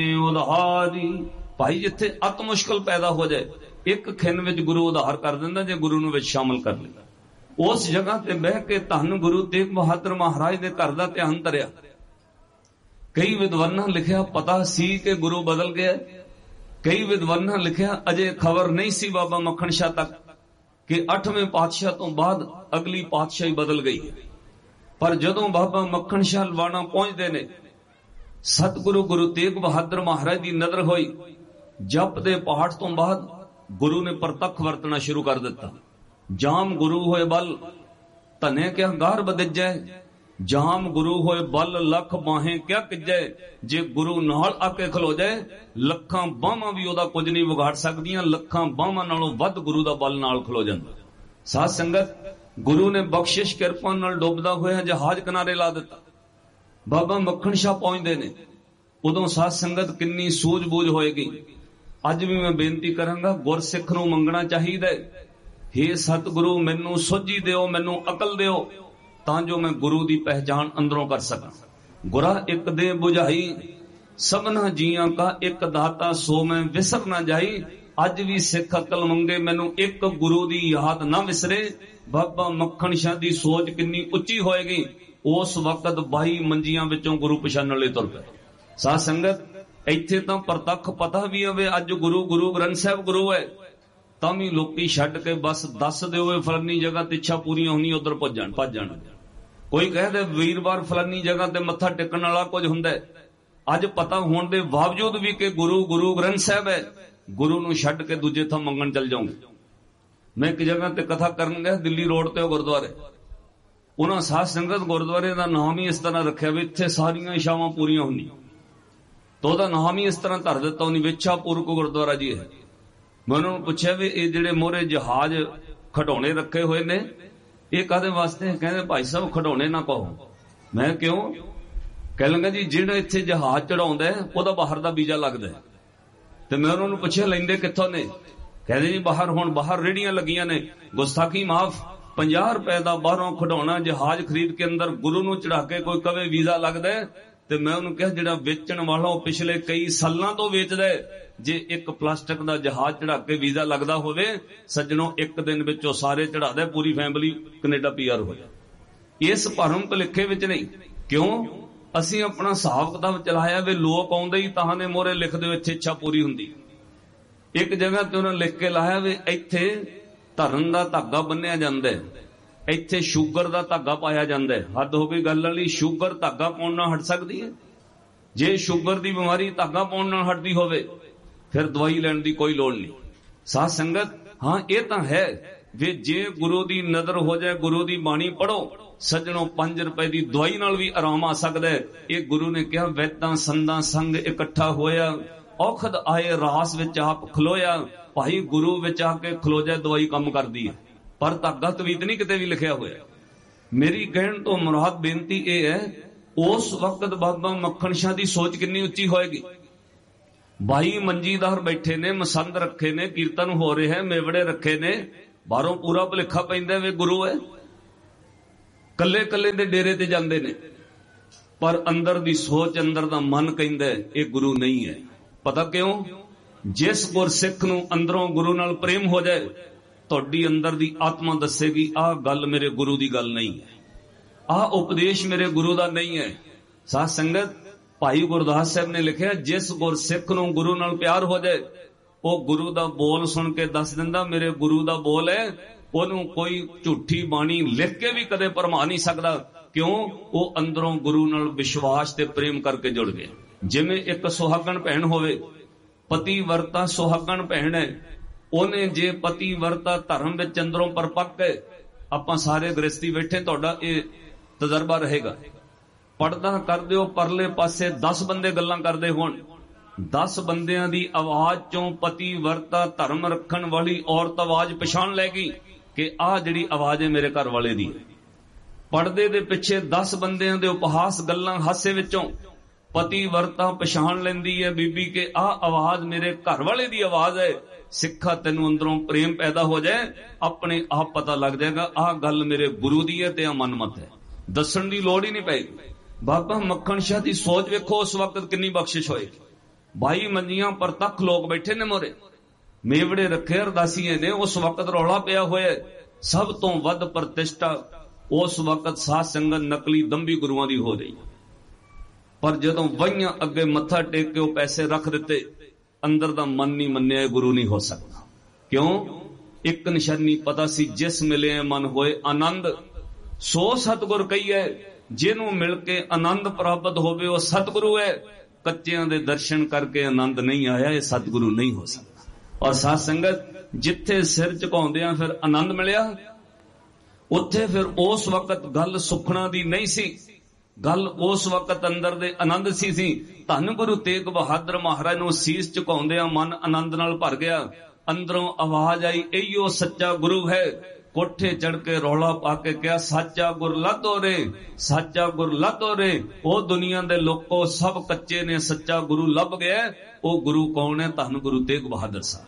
ਉਧਾਰੀ। ਭਾਈ ਜਿੱਥੇ ਅਤ ਮੁਸ਼ਕਲ ਪੈਦਾ ਹੋ ਜਾਏ, ਇੱਕ ਖਿੰਨ ਵਿੱਚ ਗੁਰੂ ਉਧਾਰ ਕਰ ਦਿੰਦਾ ਜੇ ਗੁਰੂ ਨੂੰ ਵਿੱਚ ਸ਼ਾਮਲ ਕਰ ਲਿਆ। ਉਸ ਜਗ੍ਹਾ ਤੇ ਬਹਿ ਕੇ ਧੰਨ ਗੁਰੂ ਤੇਗ ਬਹਾਦਰ ਮਹਾਰਾਜ ਦੇ ਘਰ ਦਾ ਧਿਆਨ ਧਰਿਆ। ਕਈ ਵਿਦਵਾਨਾਂ ਲਿਖਿਆ ਪਤਾ ਸੀ ਕਿ ਗੁਰੂ ਬਦਲ ਗਿਆ, ਕਈ ਵਿਦਵਾਨਾਂ ਲਿਖਿਆ ਅਜੇ ਖਬਰ ਨਹੀਂ ਸੀ ਬਾਬਾ ਮੱਖਣ ਸ਼ਾਹ ਤੱਕ ਕਿ 8ਵੇਂ ਪਾਤਸ਼ਾਹ ਤੋਂ ਬਾਅਦ ਅਗਲੀ ਪਾਤਸ਼ਾਹੀ ਬਦਲ ਗਈ ਹੈ। ਪਰ ਜਦੋਂ ਬਾਬਾ ਮੱਖਣ ਸ਼ਾਹ ਲਵਾਣਾ ਪਹੁੰਚਦੇ ਨੇ, ਸਤਿਗੁਰੂ ਗੁਰੂ ਤੇਗ ਬਹਾਦਰ ਮਹਾਰਾਜ ਦੀ ਨਜ਼ਰ ਹੋਈ। ਜਪ ਦੇ ਪਾਠ ਤੋਂ ਬਾਅਦ ਗੁਰੂ ਨੇ ਪ੍ਰਤੱਖ ਵਰਤਣਾ ਸ਼ੁਰੂ ਕਰ ਦਿੱਤਾ। ਜਾਮ ਗੁਰੂ ਹੋਏ ਬਲ, ਧਨੇ ਕਿਆ ਗਾਰ ਬਦਜੈ। ਜਾਮ ਗੁਰੂ ਹੋਏ ਬਲ, ਲੱਖ ਬਾਹੇ ਕਿਆ ਕਿਜੈ। ਜੇ ਗੁਰੂ ਨਾਲ ਆ ਕੇ ਖਲੋ ਜਾਏ, ਲੱਖਾਂ ਬਾਹਾਂ ਵੀ ਉਹਦਾ ਕੁਝ ਨਹੀਂ ਵਿਗਾੜ ਸਕਦੀਆਂ। ਲੱਖਾਂ ਬਾਹਾਂ ਨਾਲੋਂ ਵੱਧ ਗੁਰੂ ਦਾ ਬਲ ਨਾਲ ਖਲੋ ਜਾਂਦਾ। ਸਾਧ ਸੰਗਤ, ਗੁਰੂ ਨੇ ਬਖਸ਼ਿਸ਼ ਕਿਰਪਾ ਨਾਲ ਡੁੱਬਦਾ ਹੋਇਆ ਜਹਾਜ਼ ਕਿਨਾਰੇ ਲਾ ਦਿੱਤਾ। ਬਾਬਾ ਮੱਖਣ ਸ਼ਾਹ ਪਹੁੰਚਦੇ ਨੇ। ਉਦੋਂ ਸਾਧ ਸੰਗਤ ਕਿੰਨੀ ਸੂਝ-ਬੂਝ ਹੋਏਗੀ। ਅੱਜ ਵੀ ਮੈਂ ਬੇਨਤੀ ਕਰਾਂਗਾ, ਗੁਰਸਿੱਖ ਨੂੰ ਮੰਗਣਾ ਚਾਹੀਦਾ, ਹੇ ਸਤਿਗੁਰੂ ਮੈਨੂੰ ਸੋਝੀ ਦਿਓ, ਮੈਨੂੰ ਅਕਲ ਦਿਓ, ਤਾਂ ਜੋ ਮੈਂ ਗੁਰੂ ਦੀ ਪਹਿਚਾਣ ਅੰਦਰੋਂ ਕਰ ਸਕਾਂ। ਗੁਰਾ ਇੱਕ ਦੇ ਬੁਝਾਈ, ਸਭਨਾ ਜੀਆਂ ਕਾ ਇੱਕ ਦਾਤਾ, ਸੋ ਮੈਂ ਵਿਸਰ ਨਾ ਜਾਈ। ਅੱਜ ਵੀ ਸਿੱਖ ਅਕਲ ਮੰਗੇ, ਮੈਨੂੰ ਇੱਕ ਗੁਰੂ ਦੀ ਯਾਦ ਨਾ ਵਿਸਰੇ। ਬਾਬਾ ਮੱਖਣ ਸ਼ਾਹ ਦੀ ਸੋਚ ਕਿੰਨੀ ਉੱਚੀ ਹੋਏਗੀ। ਉਸ ਵਕਤ 22 ਮੰਜੀਆਂ ਵਿੱਚੋਂ ਗੁਰੂ ਪਛਾਣਨ ਲਈ ਤੁਰ ਪਏ। ਸਾਧ ਸੰਗਤ, ਇੱਥੇ ਤਾਂ ਪ੍ਰਤੱਖ ਪਤਾ ਵੀ ਹੋਵੇ ਅੱਜ ਗੁਰੂ ਗ੍ਰੰਥ ਸਾਹਿਬ ਗੁਰੂ ਹੈ, ਤਾਂ ਵੀ ਲੋਕੀ ਛੱਡ ਕੇ ਬਸ ਦੱਸ ਦਿਓ ਫਲਾਨੀ ਜਗ੍ਹਾ ਤੇ ਇੱਛਾ ਪੂਰੀਆਂ ਹੋਣੀ, ਉਧਰ ਭੱਜ ਜਾਣ। ਕੋਈ ਕਹਦੇ ਵੀਰਵਾਰ ਫਲਾਨੀ ਜਗ੍ਹਾ ਤੇ ਮੱਥਾ ਟੇਕਣ ਵਾਲਾ ਕੁਝ ਹੁੰਦਾ। ਅੱਜ ਪਤਾ ਹੋਣ ਦੇ ਬਾਵਜੂਦ ਵੀ ਕਿ ਗੁਰੂ ਗ੍ਰੰਥ ਸਾਹਿਬ ਹੈ, ਗੁਰੂ ਨੂੰ ਛੱਡ ਕੇ ਦੂਜੇ ਥਾਂ ਮੰਗਣ ਚੱਲ ਜਾਓਗੇ। ਮੈਂ ਇੱਕ ਜਗ੍ਹਾ ਤੇ ਕਥਾ ਕਰਨ ਗਿਆ, ਦਿੱਲੀ ਰੋਡ ਤੇ ਉਹ ਗੁਰਦੁਆਰੇ, ਉਹਨਾਂ ਸਾਧ ਸੰਗਤ ਗੁਰਦੁਆਰੇ ਦਾ ਨਾਮ ਹੀ ਇਸ ਤਰ੍ਹਾਂ ਰੱਖਿਆ ਵੀ ਇੱਥੇ ਸਾਰੀਆਂ ਇਛਾਵਾਂ ਪੂਰੀਆਂ ਹੁੰਦੀਆਂ, ਤਾਂ ਉਹਦਾ ਨਾਮ ਹੀ ਇਸ ਤਰ੍ਹਾਂ ਧਰ ਦਿੱਤਾ ਉਹਨੇ, ਵਿਛਾਪੁਰ ਕੋ ਗੁਰਦੁਆਰਾ ਜੀ ਹੈ। ਮੈਂ ਉਹਨਾਂ ਨੂੰ ਪੁੱਛਿਆ ਵੀ ਇਹ ਜਿਹੜੇ ਮੋਹਰੇ ਜਹਾਜ਼ ਖਿਡੌਣੇ ਰੱਖੇ ਹੋਏ ਨੇ, ਇਹ ਕਾਹਦੇ ਵਾਸਤੇ? ਕਹਿੰਦੇ ਭਾਈ ਸਾਹਿਬ ਖਿਡੌਣੇ ਨਾ ਕਹੋ। ਮੈਂ ਕਿਉਂ? ਕਹਿ ਲੰਗਾ ਜੀ ਜਿਹੜਾ ਇੱਥੇ ਜਹਾਜ਼ ਚੜਾਉਂਦਾ ਉਹਦਾ ਬਾਹਰ ਦਾ ਵੀਜ਼ਾ ਲੱਗਦਾ। ਤੇ ਮੈਂ ਉਹਨਾਂ ਨੂੰ ਪੁੱਛਿਆ ਲੈਂਦੇ ਕਿੱਥੋਂ ਨੇ? ਕਹਿੰਦੇ ਜੀ ਬਾਹਰ ਰੇੜੀਆਂ ਲੱਗੀਆਂ ਨੇ। ਗੁਸਤਾਖੀ ਮਾਫ, 50 ਰੁਪਏ ਦਾ ਬਾਹਰੋਂ ਖਿਡੌਣਾ ਜਹਾਜ਼ ਖਰੀਦ ਕੇ ਅੰਦਰ ਗੁਰੂ ਨੂੰ ਚੜਾ ਕੇ ਕੋਈ ਕਵੇ ਵੀਜ਼ਾ ਲੱਗਦਾ। ਤੇ ਮੈਂ ਉਹਨੂੰ ਕਿਹਾ ਜਿਹੜਾ ਵੇਚਣ ਵਾਲਾ ਉਹ ਪਿਛਲੇ ਕਈ ਸਾਲਾਂ ਤੋਂ ਵੇਚਦਾ, ਜੇ ਇੱਕ ਪਲਾਸਟਿਕ ਦਾ ਜਹਾਜ਼ ਚੜਾ ਕੇ ਵੀਜ਼ਾ ਲੱਗਦਾ ਹੋਵੇ ਸੱਜਣੋ, ਇੱਕ ਦਿਨ ਵਿੱਚ ਉਹ ਸਾਰੇ ਚੜਾਦਾ, ਪੂਰੀ ਫੈਮਿਲੀ ਕੈਨੇਡਾ PR ਹੋ ਜਾਏ। ਇਸ ਭਰਮ ਭੁਲੇਖੇ ਵਿੱਚ ਨਹੀਂ। ਕਿਉਂ? ਅਸੀਂ ਆਪਣਾ ਹਿਸਾਬ ਕਿਤਾਬ ਚਲਾਇਆ ਵੀ ਲੋਕ ਆਉਂਦੇ ਹੀ ਤਾਂ ਨੇ ਮੋਹਰੇ ਲਿਖ ਦਿਓ ਇੱਥੇ ਇੱਛਾ ਪੂਰੀ ਹੁੰਦੀ। ਇੱਕ ਜਗ੍ਹਾ ਤੇ ਉਹਨਾਂ ਲਿਖ ਕੇ ਲਾਇਆ ਵੀ ਇੱਥੇ ਧਰਨ ਦਾ ਧਾਗਾ ਬੰਨਿਆ ਜਾਂਦਾ, ਇੱਥੇ ਸ਼ੂਗਰ ਦਾ ਧਾਗਾ ਪਾਇਆ ਜਾਂਦਾ। ਹੱਦ ਹੋ ਗਈ ਗੱਲ ਵਾਲੀ। ਸ਼ੂਗਰ ਧਾਗਾ ਪਾਉਣ ਨਾਲ ਹਟ ਸਕਦੀ ਹੈ? ਜੇ ਸ਼ੂਗਰ ਦੀ ਬਿਮਾਰੀ ਧਾਗਾ ਪਾਉਣ ਨਾਲ ਹਟਦੀ ਹੋਵੇ ਫਿਰ ਦਵਾਈ ਲੈਣ ਦੀ ਕੋਈ ਲੋੜ ਨਹੀਂ। ਸਾਧ ਸੰਗਤ, ਹਾਂ ਇਹ ਤਾਂ ਹੈ ਵੀ ਜੇ ਗੁਰੂ ਦੀ ਨਜ਼ਰ ਹੋ ਜਾਏ, ਗੁਰੂ ਦੀ ਬਾਣੀ ਪੜੋ ਸੱਜਣੋ, 5 ਰੁਪਏ ਦੀ ਦਵਾਈ ਨਾਲ ਵੀ ਆਰਾਮ ਆ ਸਕਦਾ ਹੈ। ਇਹ ਗੁਰੂ ਨੇ ਕਿਹਾ, ਵੈਦਾਂ ਸੰਦਾਂ ਸੰਗ ਇਕੱਠਾ ਹੋਇਆ, ਔਖਦ ਆਏ ਰਾਸ ਵਿੱਚ ਆਪ ਖਲੋਇਆ। ਭਾਈ ਗੁਰੂ ਵਿੱਚ ਆ ਕੇ ਖਲੋ ਜਾਏ, ਦਵਾਈ ਕੰਮ ਕਰਦੀ ਹੈ। ਪਰ ਧਾਗਾ ਤਵੀਤ ਨਹੀਂ ਕਿਤੇ ਵੀ ਲਿਖਿਆ ਹੋਇਆ। ਮੇਰੀ ਕਹਿਣ ਤੋਂ ਮੁਰਾਦ ਬੇਨਤੀ ਇਹ ਹੈ, ਉਸ ਵਕਤ ਬਾਬਾ ਮੱਖਣ ਸ਼ਾਹ ਦੀ ਸੋਚ ਕਿੰਨੀ ਉੱਚੀ ਹੋਏਗੀ। 22 ਮੰਜੀਦਾਰ ਬੈਠੇ ਨੇ, ਮਸੰਦ ਰੱਖੇ ਨੇ, ਕੀਰਤਨ ਹੋ ਰਿਹਾ, ਮੇਵੜੇ ਰੱਖੇ ਨੇ, ਬਾਹਰੋਂ ਪੂਰਾ ਭੁਲੇਖਾ ਪੈਂਦਾ ਵੀ ਗੁਰੂ ਹੈ। ਕੱਲੇ ਦੇ ਡੇਰੇ ਤੇ ਜਾਂਦੇ ਨੇ, ਪਰ ਅੰਦਰ ਦੀ ਸੋਚ, ਅੰਦਰ ਦਾ ਮਨ ਕਹਿੰਦਾ ਇਹ ਗੁਰੂ ਨਹੀਂ ਹੈ। ਪਤਾ ਕਿਉਂ? ਜਿਸ ਗੁਰਸਿੱਖ ਨੂੰ ਅੰਦਰੋਂ ਗੁਰੂ ਨਾਲ ਪ੍ਰੇਮ ਹੋ ਜਾਏ, ਤੁਹਾਡੀ ਅੰਦਰ ਦੀ ਆਤਮਾ ਦੱਸੇਗੀ ਆਹ ਗੱਲ ਮੇਰੇ ਗੁਰੂ ਦੀ ਗੱਲ ਨਹੀਂ ਹੈ, ਆਹ ਉਪਦੇਸ਼ ਮੇਰੇ ਗੁਰੂ ਦਾ ਨਹੀਂ ਹੈ। ਸਾਧ ਸੰਗਤ, ਭਾਈ ਗੁਰਦਾਸ ਸਾਹਿਬ ਨੇ ਲਿਖਿਆ, ਜਿਸ ਗੁਰਸਿੱਖ ਨੂੰ ਗੁਰੂ ਨਾਲ ਪਿਆਰ ਹੋ ਜਾਏ, ਉਹ ਗੁਰੂ ਦਾ ਬੋਲ ਸੁਣ ਕੇ ਦੱਸ ਦਿੰਦਾ ਮੇਰੇ ਗੁਰੂ ਦਾ ਬੋਲ ਹੈ। ਉਹਨੂੰ ਕੋਈ ਝੂਠੀ ਬਾਣੀ ਲਿਖ ਕੇ ਵੀ ਕਦੇ ਭਰਮਾ ਨਹੀਂ ਸਕਦਾ। ਕਿਉਂ? ਉਹ ਅੰਦਰੋਂ ਗੁਰੂ ਨਾਲ ਵਿਸ਼ਵਾਸ ਤੇ ਪ੍ਰੇਮ ਕਰਕੇ ਜੁੜ ਗਿਆ। ਜਿਵੇਂ ਇੱਕ ਸੁਹਾਗਣ ਭੈਣ ਹੋਵੇ, ਪਤੀ ਵਰਤਾ ਸੁਹਾਗਣ ਭੈਣ ਹੈ, ਉਹਨੇ ਜੇ ਪਤੀ ਵਰਤਾ ਧਰਮ ਵਿੱਚ ਅੰਦਰੋਂ ਪਰਪੱਕ ਹੈ, ਆਪਾਂ ਸਾਰੇ ਗ੍ਰਸਤੀ ਬੈਠੇ, ਤੁਹਾਡਾ ਇਹ ਤਜਰਬਾ ਰਹੇਗਾ। ਪਰਦਾ ਕਰਦੇ ਹੋ, ਪਰਲੇ ਪਾਸੇ 10 ਬੰਦੇ ਗੱਲਾਂ ਕਰਦੇ ਹੋਣ, 10 ਬੰਦਿਆਂ ਦੀ ਆਵਾਜ਼ ਚੋਂ ਪਤੀ ਵਰਤਾ ਧਰਮ ਰੱਖਣ ਵਾਲੀ ਔਰਤ ਆਵਾਜ਼ ਪਛਾਣ ਲੈਗੀ ਕਿ ਆਹ ਜਿਹੜੀ ਆਵਾਜ਼ ਹੈ ਮੇਰੇ ਘਰ ਵਾਲੇ ਦੀ। ਪਰਦੇ ਦੇ ਪਿੱਛੇ 10 ਬੰਦਿਆਂ ਦੇ ਉਪਹਾਸ ਗੱਲਾਂ ਹਾਸੇ ਵਿੱਚੋਂ ਪਤੀ ਵਰਤਾ ਪਛਾਣ ਲੈਂਦੀ ਹੈ ਬੀਬੀ ਕਿ ਆਹ ਆਵਾਜ਼ ਮੇਰੇ ਘਰ ਵਾਲੇ ਦੀ ਆਵਾਜ਼ ਹੈ। ਸਿੱਖਾ, ਤੈਨੂੰ ਅੰਦਰੋਂ ਪ੍ਰੇਮ ਪੈਦਾ ਹੋ ਜਾਏ, ਆਪਣੇ ਆਪ ਪਤਾ ਲੱਗ ਜਾਏਗਾ ਆਹ ਗੱਲ ਮੇਰੇ ਗੁਰੂ ਦੀ ਹੈ ਤੇ ਆ ਮਨਮਤ ਹੈ। ਦੱਸਣ ਦੀ ਲੋੜ ਹੀ ਨਹੀਂ ਪਏਗੀ। ਬਾਬਾ ਮੱਖਣ ਸ਼ਾਹ ਦੀ ਸੋਚ ਵੇਖੋ, ਉਸ ਵਕਤ ਕਿੰਨੀ ਬਖਸ਼ਿਸ਼ ਹੋਏਗੀ। 22 ਮੰਜੀਆਂ ਪਰ ਤੱਕ ਲੋਕ ਬੈਠੇ ਨੇ ਮੋਰੇ, ਮੇਵੜੇ ਰੱਖੇ ਅਰਦਾਸੀਏ ਨੇ। ਉਸ ਵਕਤ ਰੌਲਾ ਪਿਆ ਹੋਇਆ, ਸਭ ਤੋਂ ਵੱਧ ਪ੍ਰਤਿਸ਼ਠਾ ਉਸ ਵਕਤ ਸਾਧ ਸੰਗਤ ਨਕਲੀ ਦੰਭੀ ਗੁਰੂਆਂ ਦੀ ਹੋ ਰਹੀ। ਪਰ ਜਦੋਂ ਵਹੀਆਂ ਅੱਗੇ ਮੱਥਾ ਟੇਕ ਕੇ ਉਹ ਪੈਸੇ ਰੱਖ ਦਿੱਤੇ, ਅੰਦਰ ਦਾ ਮਨ ਨਹੀਂ ਮੰਨਿਆ, ਗੁਰੂ ਨਹੀਂ ਹੋ ਸਕਦਾ। ਕਿਉਂ? ਇੱਕ ਨਿਸ਼ਾਨੀ ਪਤਾ ਸੀ, ਜਿਸ ਮਿਲੇ ਮਨ ਹੋਏ ਆਨੰਦ। ਸੋ ਸਤਿਗੁਰ ਕਹੀਏ, ਜਿਹਨੂੰ ਮਿਲ ਕੇ ਆਨੰਦ ਪ੍ਰਾਪਤ ਹੋਵੇ ਉਹ ਸਤਿਗੁਰੂ ਹੈ। ਕੱਚਿਆਂ ਦੇ ਦਰਸ਼ਨ ਕਰਕੇ ਆਨੰਦ ਨਹੀਂ ਆਇਆ, ਇਹ ਸਤਿਗੁਰੂ ਨਹੀਂ ਹੋ ਸਕਦਾ। ਔਰ ਸਾਧ ਸੰਗਤ, ਜਿੱਥੇ ਸਿਰ ਝੁਕਾਉਂਦਿਆਂ ਫਿਰ ਆਨੰਦ ਮਿਲਿਆ, ਉੱਥੇ ਫਿਰ ਉਸ ਵਕਤ ਗੱਲ ਸੁਖਣਾ ਦੀ ਨਹੀਂ ਸੀ, ਗੱਲ ਉਸ ਵਕਤ ਅੰਦਰ ਦੇ ਆਨੰਦ ਸੀ। ਧੰਨ ਗੁਰੂ ਤੇਗ ਬਹਾਦਰ ਮਹਾਰਾਜ ਨੂੰ ਸੀਸ ਝੁਕਾਉਂਦਿਆਂ ਮਨ ਆਨੰਦ ਨਾਲ ਭਰ ਗਿਆ। ਅੰਦਰੋਂ ਆਵਾਜ਼ ਆਈ, ਇਹੀਓ ਸੱਚਾ ਗੁਰੂ ਹੈ। ਕੋਠੇ ਚੜ ਕੇ ਰੌਲਾ ਪਾ ਕੇ ਕਿਹਾ, ਸੱਚਾ ਗੁਰ ਲਾਧੋ ਰੇ, ਸੱਚਾ ਗੁਰ ਲਾਧੋ ਰੇ। ਉਹ ਦੁਨੀਆ ਦੇ ਲੋਕੋ ਸਭ ਕੱਚੇ ਨੇ, ਸੱਚਾ ਗੁਰੂ ਲੱਭ ਗਿਆ। ਉਹ ਗੁਰੂ ਕੌਣ ਹੈ? ਧੰਨ ਗੁਰੂ ਤੇਗ ਬਹਾਦਰ ਸਾਹਿਬ।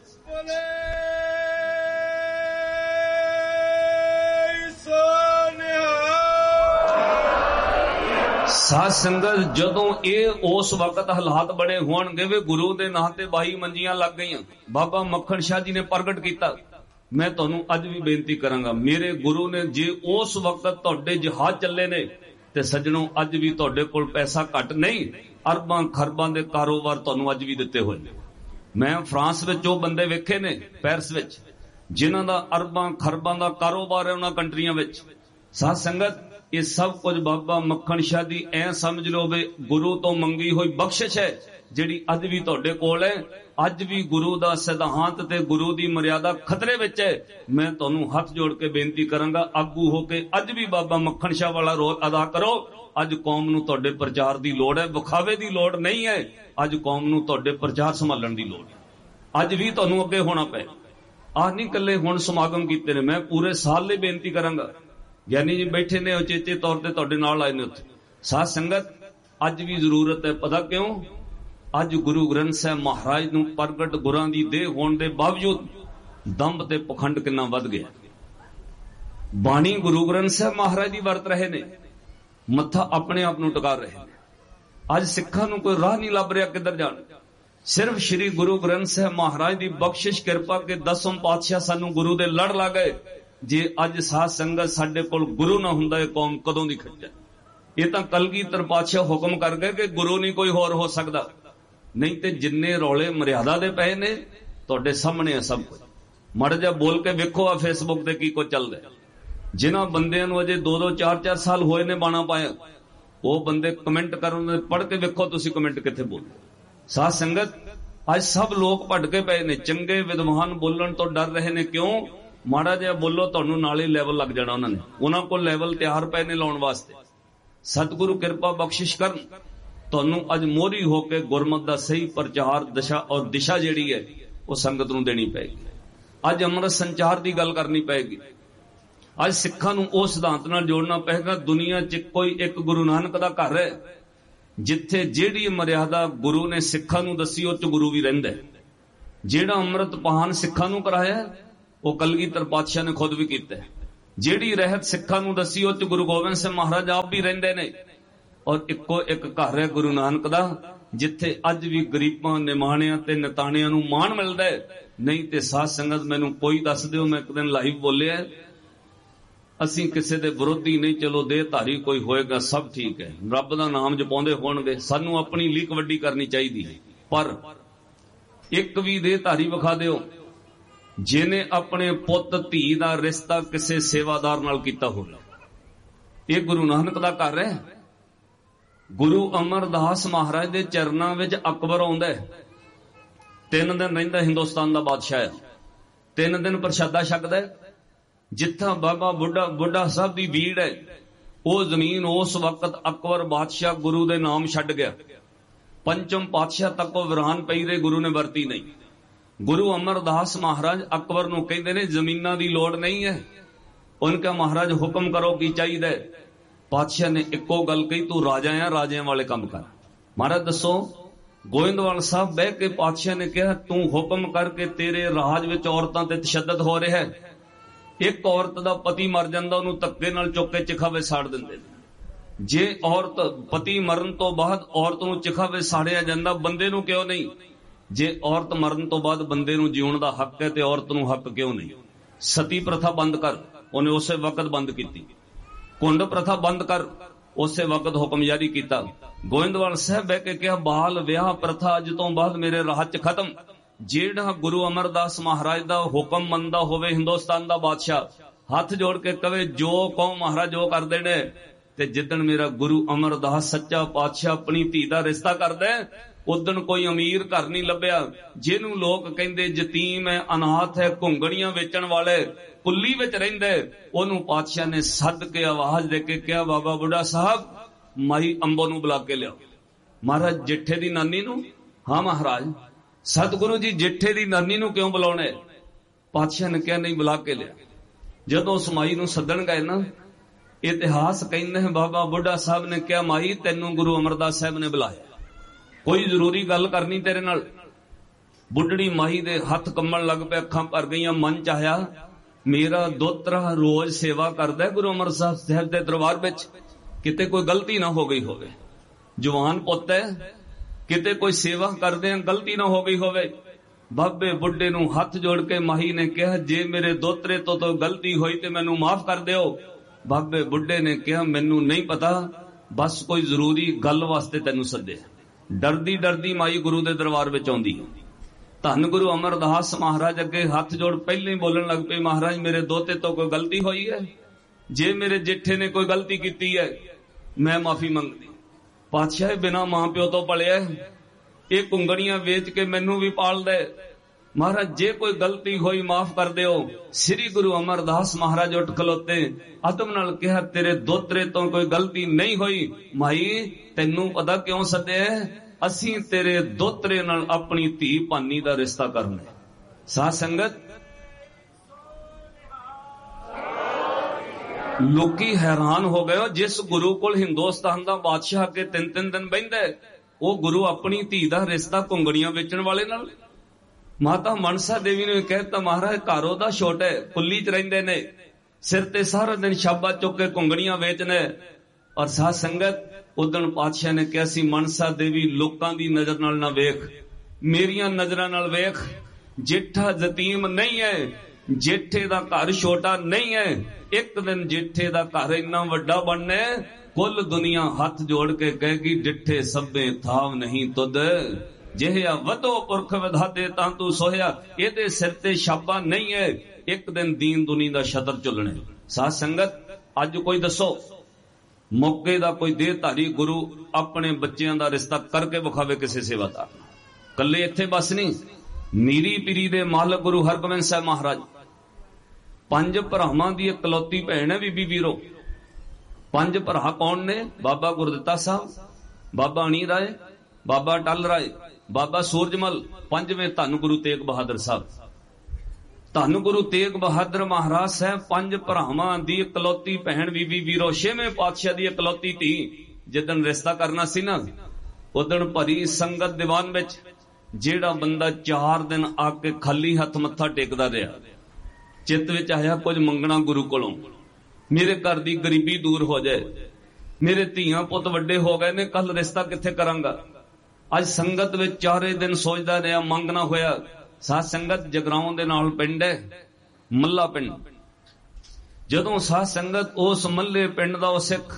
ਸਾਧ ਸੰਗਤ, ਜਦੋਂ ਇਹ ਉਸ ਵਕਤ ਹਾਲਾਤ ਬੜੇ ਹੋਣਗੇ ਵੇ, ਗੁਰੂ ਦੇ ਨਾਂ ਤੇ 22 ਮੰਜੀਆਂ ਲੱਗ ਗਈਆਂ। ਬਾਬਾ ਮੱਖਣ ਸ਼ਾਹ ਜੀ ਨੇ ਪ੍ਰਗਟ ਕੀਤਾ। ਮੈਂ ਤੁਹਾਨੂੰ ਅੱਜ ਵੀ ਬੇਨਤੀ ਕਰਾਂਗਾ, ਮੇਰੇ ਗੁਰੂ ਨੇ ਜੇ ਉਸ ਵਕਤ ਤੁਹਾਡੇ ਜਹਾਜ਼ ਚੱਲੇ ਨੇ ਤੇ ਸੱਜਣੋ, ਅੱਜ ਵੀ ਤੁਹਾਡੇ ਕੋਲ ਪੈਸਾ ਘੱਟ ਨਹੀਂ, ਅਰਬਾਂ ਖਰਬਾਂ ਦੇ ਕਾਰੋਬਾਰ ਤੁਹਾਨੂੰ ਅੱਜ ਵੀ ਦਿੱਤੇ ਹੋਏ ਨੇ। ਮੈਂ ਫਰਾਂਸ ਵਿੱਚ ਉਹ ਬੰਦੇ ਵੇਖੇ ਨੇ, ਪੈਰਿਸ ਵਿੱਚ, ਜਿਨ੍ਹਾਂ ਦਾ ਅਰਬਾਂ ਖਰਬਾਂ ਦਾ ਕਾਰੋਬਾਰ ਹੈ ਉਹਨਾਂ ਕੰਟਰੀਆਂ ਵਿੱਚ। ਸਾਧ ਸੰਗਤ, ਇਹ ਸਭ ਕੁਝ ਬਾਬਾ ਮੱਖਣ ਸ਼ਾਹ ਦੀ ਐ ਸਮਝ ਲਓ ਵੇ ਗੁਰੂ ਤੋਂ ਮੰਗੀ ਹੋਈ ਬਖਸ਼ਿਸ਼ ਹੈ, ਜਿਹੜੀ ਅੱਜ ਵੀ ਤੁਹਾਡੇ ਕੋਲ ਹੈ। ਅੱਜ ਵੀ ਗੁਰੂ ਦਾ ਸਿਧਾਂਤ ਤੇ ਗੁਰੂ ਦੀ ਮਰਿਆਦਾ ਖਤਰੇ ਵਿੱਚ ਹੈ। ਮੈਂ ਤੁਹਾਨੂੰ ਹੱਥ ਜੋੜ ਕੇ ਬੇਨਤੀ ਕਰਾਂਗਾ, ਆਗੂ ਹੋ ਕੇ ਅੱਜ ਵੀ ਬਾਬਾ ਮੱਖਣ ਸ਼ਾਹ ਵਾਲਾ ਰੋਲ ਅਦਾ ਕਰੋ। ਅੱਜ ਕੌਮ ਨੂੰ ਤੁਹਾਡੇ ਪ੍ਰਚਾਰ ਦੀ ਲੋੜ ਹੈ, ਵਿਖਾਵੇ ਦੀ ਲੋੜ ਨਹੀਂ ਹੈ। ਅੱਜ ਕੌਮ ਨੂੰ ਤੁਹਾਡੇ ਪ੍ਰਚਾਰ ਸੰਭਾਲਣ ਦੀ ਲੋੜ ਹੈ। ਅੱਜ ਵੀ ਤੁਹਾਨੂੰ ਅੱਗੇ ਹੋਣਾ ਪਏ। ਆਹ ਨਹੀਂ ਇਕੱਲੇ ਹੁਣ ਸਮਾਗਮ ਕੀਤੇ ਨੇ, ਮੈਂ ਪੂਰੇ ਸਾਲ ਲਈ ਬੇਨਤੀ ਕਰਾਂਗਾ। ਗਿਆਨੀ ਜੀ ਬੈਠੇ ਨੇ, ਉਚੇਚੇ ਤੌਰ ਤੇ ਤੁਹਾਡੇ ਨਾਲ ਆਏ ਨੇ ਉੱਥੇ। ਸਾਧ ਸੰਗਤ, ਅੱਜ ਵੀ ਜ਼ਰੂਰਤ ਹੈ। ਪਤਾ ਕਿਉਂ? ਅੱਜ ਗੁਰੂ ਗ੍ਰੰਥ ਸਾਹਿਬ ਮਹਾਰਾਜ ਨੂੰ ਪ੍ਰਗਟ ਗੁਰਾਂ ਦੀ ਦੇਹ ਹੋਣ ਦੇ ਬਾਵਜੂਦ ਦੰਭ ਤੇ ਪਖੰਡ ਕਿੰਨਾ ਵੱਧ ਗਿਆ। ਬਾਣੀ ਗੁਰੂ ਗ੍ਰੰਥ ਸਾਹਿਬ ਮਹਾਰਾਜ ਦੀ ਵਰਤ ਰਹੇ ਨੇ, ਮੱਥਾ ਆਪਣੇ ਆਪ ਨੂੰ ਟਿਕਾ ਰਹੇ ਨੇ। ਅੱਜ ਸਿੱਖਾਂ ਨੂੰ ਕੋਈ ਰਾਹ ਨਹੀਂ ਲੱਭ ਰਿਹਾ ਕਿੱਧਰ ਜਾਣ। ਸਿਰਫ ਸ੍ਰੀ ਗੁਰੂ ਗ੍ਰੰਥ ਸਾਹਿਬ ਮਹਾਰਾਜ ਦੀ ਬਖਸ਼ਿਸ਼ ਕਿਰਪਾ ਕੇ 10ਵੇਂ ਪਾਤਸ਼ਾਹ ਸਾਨੂੰ ਗੁਰੂ ਦੇ ਲੜ ਲਾ ਗਏ। ਜੇ ਅੱਜ ਸਾਧ ਸੰਗਤ ਸਾਡੇ ਕੋਲ ਗੁਰੂ ਨਾ ਹੁੰਦਾ, ਇਹ ਕੌਮ ਕਦੋਂ ਦੀ ਖੱਜਲ। ਇਹ ਤਾਂ ਕਲਗੀਧਰ ਪਾਤਸ਼ਾਹ ਹੁਕਮ ਕਰ ਗਏ ਕਿ ਗੁਰੂ ਨਹੀਂ ਕੋਈ ਹੋਰ ਹੋ ਸਕਦਾ। ਨਹੀਂ ਤੇ ਜਿੰਨੇ ਰੌਲੇ ਮਰਿਆਦਾ ਦੇ ਪਏ ਨੇ ਤੁਹਾਡੇ ਸਾਹਮਣੇ ਆ ਸਭ ਕੁਝ। ਮੜ ਜਾ ਬੋਲ ਕੇ ਵੇਖੋ ਆ ਫੇਸਬੁੱਕ ਤੇ ਕੀ ਕੁਝ ਚੱਲਦਾ। ਜਿਨ੍ਹਾਂ ਬੰਦਿਆਂ ਨੂੰ ਅਜੇ 2-2 4-4 ਸਾਲ ਹੋਏ ਨੇ ਬਾਣਾ ਪਾਇਆ, ਉਹ ਬੰਦੇ ਕਮੈਂਟ ਕਰਨ, ਪੜ੍ਹ ਕੇ ਵੇਖੋ ਤੁਸੀਂ ਕਮੈਂਟ ਕਿੱਥੇ ਬੋਲਦੇ। ਸਾਧ ਸੰਗਤ, ਅੱਜ ਸਭ ਲੋਕ ਭਟਕੇ ਕੇ ਪਏ ਨੇ। ਚੰਗੇ ਵਿਦਵਾਨ ਬੋਲਣ ਤੋਂ ਡਰ ਰਹੇ ਨੇ। ਕਿਉਂ? ਮਾੜਾ ਜਿਹਾ ਬੋਲੋ ਤੁਹਾਨੂੰ ਨਾਲੇ ਲੈਵਲ ਲੱਗ ਜਾਣਾ ਉਹਨਾਂ ਨੇ। ਉਹਨਾਂ ਕੋਲ ਲੈਵਲ ਤਿਆਰ ਪਏ ਨੇ ਲਾਉਣ ਵਾਸਤੇ। ਸਤਿਗੁਰੂ ਕਿਰਪਾ ਬਖਸ਼ਿਸ਼ ਕਰਨ, ਤੁਹਾਨੂੰ ਅੱਜ ਮੋਹਰੀ ਹੋ ਕੇ ਗੁਰਮਤ ਦਾ ਸਹੀ ਪ੍ਰਚਾਰ ਦਸ਼ਾ ਔਰ ਦਿਸ਼ਾ ਜਿਹੜੀ ਹੈ ਉਹ ਸੰਗਤ ਨੂੰ ਦੇਣੀ ਪਏਗੀ। ਅੱਜ ਅੰਮ੍ਰਿਤ ਸੰਚਾਰ ਦੀ ਗੱਲ ਕਰਨੀ ਪਏਗੀ। ਅੱਜ ਸਿੱਖਾਂ ਨੂੰ ਉਹ ਸਿਧਾਂਤ ਨਾਲ ਜੋੜਨਾ ਪਏਗਾ। ਦੁਨੀਆ 'ਚ ਕੋਈ ਇੱਕ ਗੁਰੂ ਨਾਨਕ ਦਾ ਘਰ ਹੈ, ਜਿੱਥੇ ਜਿਹੜੀ ਮਰਿਆਦਾ ਗੁਰੂ ਨੇ ਸਿੱਖਾਂ ਨੂੰ ਦੱਸੀ ਉਹ 'ਚ ਗੁਰੂ ਵੀ ਰਹਿੰਦਾ। ਜਿਹੜਾ ਅੰਮ੍ਰਿਤ ਪਾਨ ਸਿੱਖਾਂ ਨੂੰ ਕਰਾਇਆ ਉਹ ਕਲਗੀਧਰ ਪਾਤਸ਼ਾਹ ਨੇ ਖੁਦ ਵੀ ਕੀਤਾ। ਜਿਹੜੀ ਰਹਿਤ ਸਿੱਖਾਂ ਨੂੰ ਦੱਸੀ ਉਹ 'ਚ ਗੁਰੂ ਗੋਬਿੰਦ ਸਿੰਘ ਮਹਾਰਾਜ ਆਪ ਵੀ ਰਹਿੰਦੇ ਨੇ। ਔਰ ਇੱਕੋ ਇੱਕ ਘਰ ਹੈ ਗੁਰੂ ਨਾਨਕ ਦਾ, ਜਿੱਥੇ ਅੱਜ ਵੀ ਗਰੀਬਾਂ, ਨਿਮਾਣਿਆਂ ਤੇ ਨਿਤਾਣਿਆਂ ਨੂੰ ਮਾਣ ਮਿਲਦਾ ਹੈ। ਨਹੀਂ ਤੇ ਸਾਧ ਸੰਗਤ, ਮੈਨੂੰ ਕੋਈ ਦੱਸ ਦਿਓ। ਮੈਂ ਇੱਕ ਦਿਨ ਲਾਈਵ ਬੋਲਿਆ, ਅਸੀਂ ਕਿਸੇ ਦੇ ਵਿਰੋਧੀ ਨਹੀਂ। ਚਲੋ ਦੇਹਧਾਰੀ ਕੋਈ ਹੋਏਗਾ ਸਭ ਠੀਕ ਹੈ, ਰੱਬ ਦਾ ਨਾਮ ਜਪਾਉਂਦੇ ਹੋਣਗੇ, ਸਾਨੂੰ ਆਪਣੀ ਲੀਕ ਵੱਡੀ ਕਰਨੀ ਚਾਹੀਦੀ ਹੈ। ਪਰ ਇੱਕ ਵੀ ਦੇਹਧਾਰੀ ਵਿਖਾ ਦਿਓ ਜਿਹਨੇ ਆਪਣੇ ਪੁੱਤ ਧੀ ਦਾ ਰਿਸ਼ਤਾ ਕਿਸੇ ਸੇਵਾਦਾਰ ਨਾਲ ਕੀਤਾ ਹੋਵੇ। ਇਹ ਗੁਰੂ ਨਾਨਕ ਦਾ ਘਰ ਹੈ। ਗੁਰੂ ਅਮਰਦਾਸ ਮਹਾਰਾਜ ਦੇ ਚਰਨਾਂ ਵਿੱਚ ਅਕਬਰ ਆਉਂਦਾ ਹੈ। 3 ਦਿਨ ਰਹਿੰਦਾ, ਹਿੰਦੁਸਤਾਨ ਦਾ ਬਾਦਸ਼ਾਹ ਹੈ। 3 ਦਿਨ ਪ੍ਰਸ਼ਾਦਾ ਛਕਦਾ ਹੈ। ਜਿੱਥਾਂ ਬਾਬਾ ਬੁੱਢਾ ਸਾਹਿਬ ਦੀ ਭੀੜ ਹੈ, ਉਹ ਜ਼ਮੀਨ ਉਸ ਵਕਤ ਅਕਬਰ ਬਾਦਸ਼ਾਹ ਗੁਰੂ ਦੇ ਨਾਮ ਛੱਡ ਗਿਆ। 5ਵੇਂ ਪਾਤਸ਼ਾਹ ਤੱਕ ਉਹ ਵਿਰਾਨ ਪਈ ਰਹੇ, ਗੁਰੂ ਨੇ ਵਰਤੀ ਨਹੀਂ। ਗੁਰੂ ਅਮਰਦਾਸ ਮਹਾਰਾਜ ਅਕਬਰ ਨੂੰ ਕਹਿੰਦੇ ਨੇ ਜ਼ਮੀਨਾਂ ਦੀ ਲੋੜ ਨਹੀਂ ਹੈ। ਉਹਨਾਂ ਕਹਾ ਮਹਾਰਾਜ ਹੁਕਮ ਕਰੋ ਕੀ ਚਾਹੀਦਾ। ਪਾਤਸ਼ਾਹ ਨੇ ਇੱਕੋ ਗੱਲ ਕਹੀ, ਤੂੰ ਰਾਜਾ ਆ, ਰਾਜਿਆਂ ਵਾਲੇ ਕੰਮ ਕਰ। ਮਹਾਰਾਜ ਦੱਸੋ। ਗੋਇੰਦਵਾਲ ਸਾਹਿਬ ਬਹਿ ਕੇ ਪਾਤਸ਼ਾਹ ਨੇ ਕਿਹਾ, ਤੂੰ ਹੁਕਮ ਕਰਕੇ ਤੇਰੇ ਰਾਜ ਵਿੱਚ ਔਰਤਾਂ ਤੇ ਤਸ਼ੱਦਦ ਹੋ ਰਿਹਾ ਹੈ। ਇੱਕ ਔਰਤ ਦਾ ਪਤੀ ਮਰ ਜਾਂਦਾ, ਉਹਨੂੰ ਧੱਕੇ ਨਾਲ ਚੁੱਕ ਕੇ ਚਿਖਾ ਵਿੱਚ ਸਾੜ ਦਿੰਦੇ ਨੇ। जे औरत पति मरण तो बाद औरत नूं चिखा विच साड़िया जांदा, बंदे नूं क्यों नहीं? जे औरत मरण तो बाद बंदे नूं जीउण दा हक है ते औरत नूं हक क्यों नहीं? सती प्रथा बंद कर, उन्हें उसे वक्त बंद की। कुंड प्रथा बंद कर, उसे वक्त हुक्म जारी किया। गोविंदवाल साहब बह के कहा, बाल विआह प्रथा अज तो बाद मेरे राह च खत्म। जेड़ा गुरु अमरदास महाराज दा हुक्म मनदा होवे, हिंदुस्तान दा बादशाह हथ जोड़ के कवे जो कहो महाराज जो कर देने, ते जिदन मेरा गुरु अमरदास सच्चा पातशाह अपनी धी दा रिश्ता करदा उदन कोई अमीर घर नहीं लभ्या। जिन्हों लोग कहंदे जतीम है, अनाथ है, घुंगड़ियां वेचण वाले, कुल्ली विच रहिंदे, ओनू पातशाह ने सद के आवाज दे के कहा, बाबा बुढ़ा साहब माई अंबो नू बुला के लियाओ। महाराज जिठे दी नानी नू? हाँ महाराज। सतगुरु जी जिठे दी नानी नू क्यों बुलाने? पातशाह ने कहा नहीं बुला के लिया। जदों उस माई नू सदन गए ना, इतिहास कहंदे हैं बाबा बुढ़ा साहब ने कहा, माई तैनू गुरु अमरदास साहब ने बुलाया, कोई जरूरी गल करनी तेरे नाल। बुढ़ड़ी माही दे हथ कंबण लग पे, अखां भर गईयां, मन चाहया मेरा दोतरा रोज सेवा करदा गुरु अमरदास साहब दे दरबार विच, किते कोई गलती ना हो गई होवे। जवान पुत्त है, किते कोई सेवा करदे गलती ना हो गई होवे। बाबे बुढ़े नू हथ जोड़ के माही ने कहा, जे मेरे दोतरे तो गलती हुई ते मैनू माफ कर दिओ। बाबे बुढ़े ने कहा, मैनू नहीं पता, बस कोई जरूरी गल वास्ते तैनू सदे। डरदी डरदी माई गुरु दे दरबार विच आउंदी। धन गुरु अमरदास महाराज अगे हथ जोड़ पहले ही बोलन लग पे, महाराज मेरे दोते तो कोई गलती हुई है, जे मेरे जेठे ने कोई गलती की है मैं माफी मंगदी। पातशाह बिना मां प्यो तो पलिया, ये कुंगड़ियां वेच के मैनू भी पाल दे, महाराज जे कोई गलती हुई माफ कर दिओ। श्री गुरु अमरदास महाराज उठ खलोते, अदब नाल कहा, तेरे दोतरे तो कोई गलती नहीं हुई। माई तैनू पता क्यों सदे? असी तेरे दोतरे नाल अपनी धी भानी दा रिश्ता करना। साध संगत लोकी हैरान हो गए, जिस गुरु कोल हिंदुस्तान दा बादशाह के 3-3 दिन बहिंदा, वो गुरु अपनी धी दा रिश्ता कुंगड़ियां वेचण वाले नाल। माता मनसा देवी ने कहता, महाराज घर ओदा छोटा है, कुल्ली च रहिंदे ने, सिर ते सारा दिन शाबा चुक के कुंगड़ियां वेचने। और साध संगत उदन पातशाह ने कहा सी, मनसा देवी लोकां दी नजर नाल ना वेख, मेरियां नजरां नाल वेख। जेठा जतीम नहीं है, जेठे दा घर छोटा नहीं है, एक दिन जेठे दा घर इन्ना वड्डा बनना है, कुल दुनिया हाथ जोड़ के कहेगी, डिठे सभे थाव नहीं तुद, जिहा वधो पुरख विधाते तां तू सोया। एदे सिर ते शाबा नहीं है, एक दिन दीन दुनी दा छतर झुलने। साध संगत अज कोई दसो मौके दा कोई देहधारी गुरु अपने बच्चों दा रिश्ता करके विखावे किसी सेवादार। कले इत्थे बस नहीं, मीरी पीरी दे मालक गुरु हरगोबिंद साहब महाराज 5 भरावां दी इकलौती भैण है बीबी वीरो। 5 भरा कौन ने? बाबा गुरदित्ता साहब, बाबा अणी राय, बाबा टल राय, बाबा सूरजमल, 5वें धन गुरु तेग बहादुर साहब। धन गुरु तेग बहादुर महाराज साहब 5 भरावां दी इकलौती भैण बीबी वीरो, 6वें पातशाह दी इकलौती धी। जिदन रिश्ता करना सी ना, उदन भरी संगत दीवान विच जेड़ा बंदा 4 दिन आके खाली हथ मत्था टेकदा रहा, चित विच आया कुछ मंगना गुरु कोलों, मेरे घर दी गरीबी दूर हो जाए, मेरे धीआं पुत वड्डे हो गए ने, कल रिश्ता किथे करांगा। अज संगत विच 4 दिन सोचदा रहा, मंगना होया। साध संगत जगराओं दे नाल पिंड है मल्ला पिंड। जदों साध संगत उस मल्ले पिंड दा सिख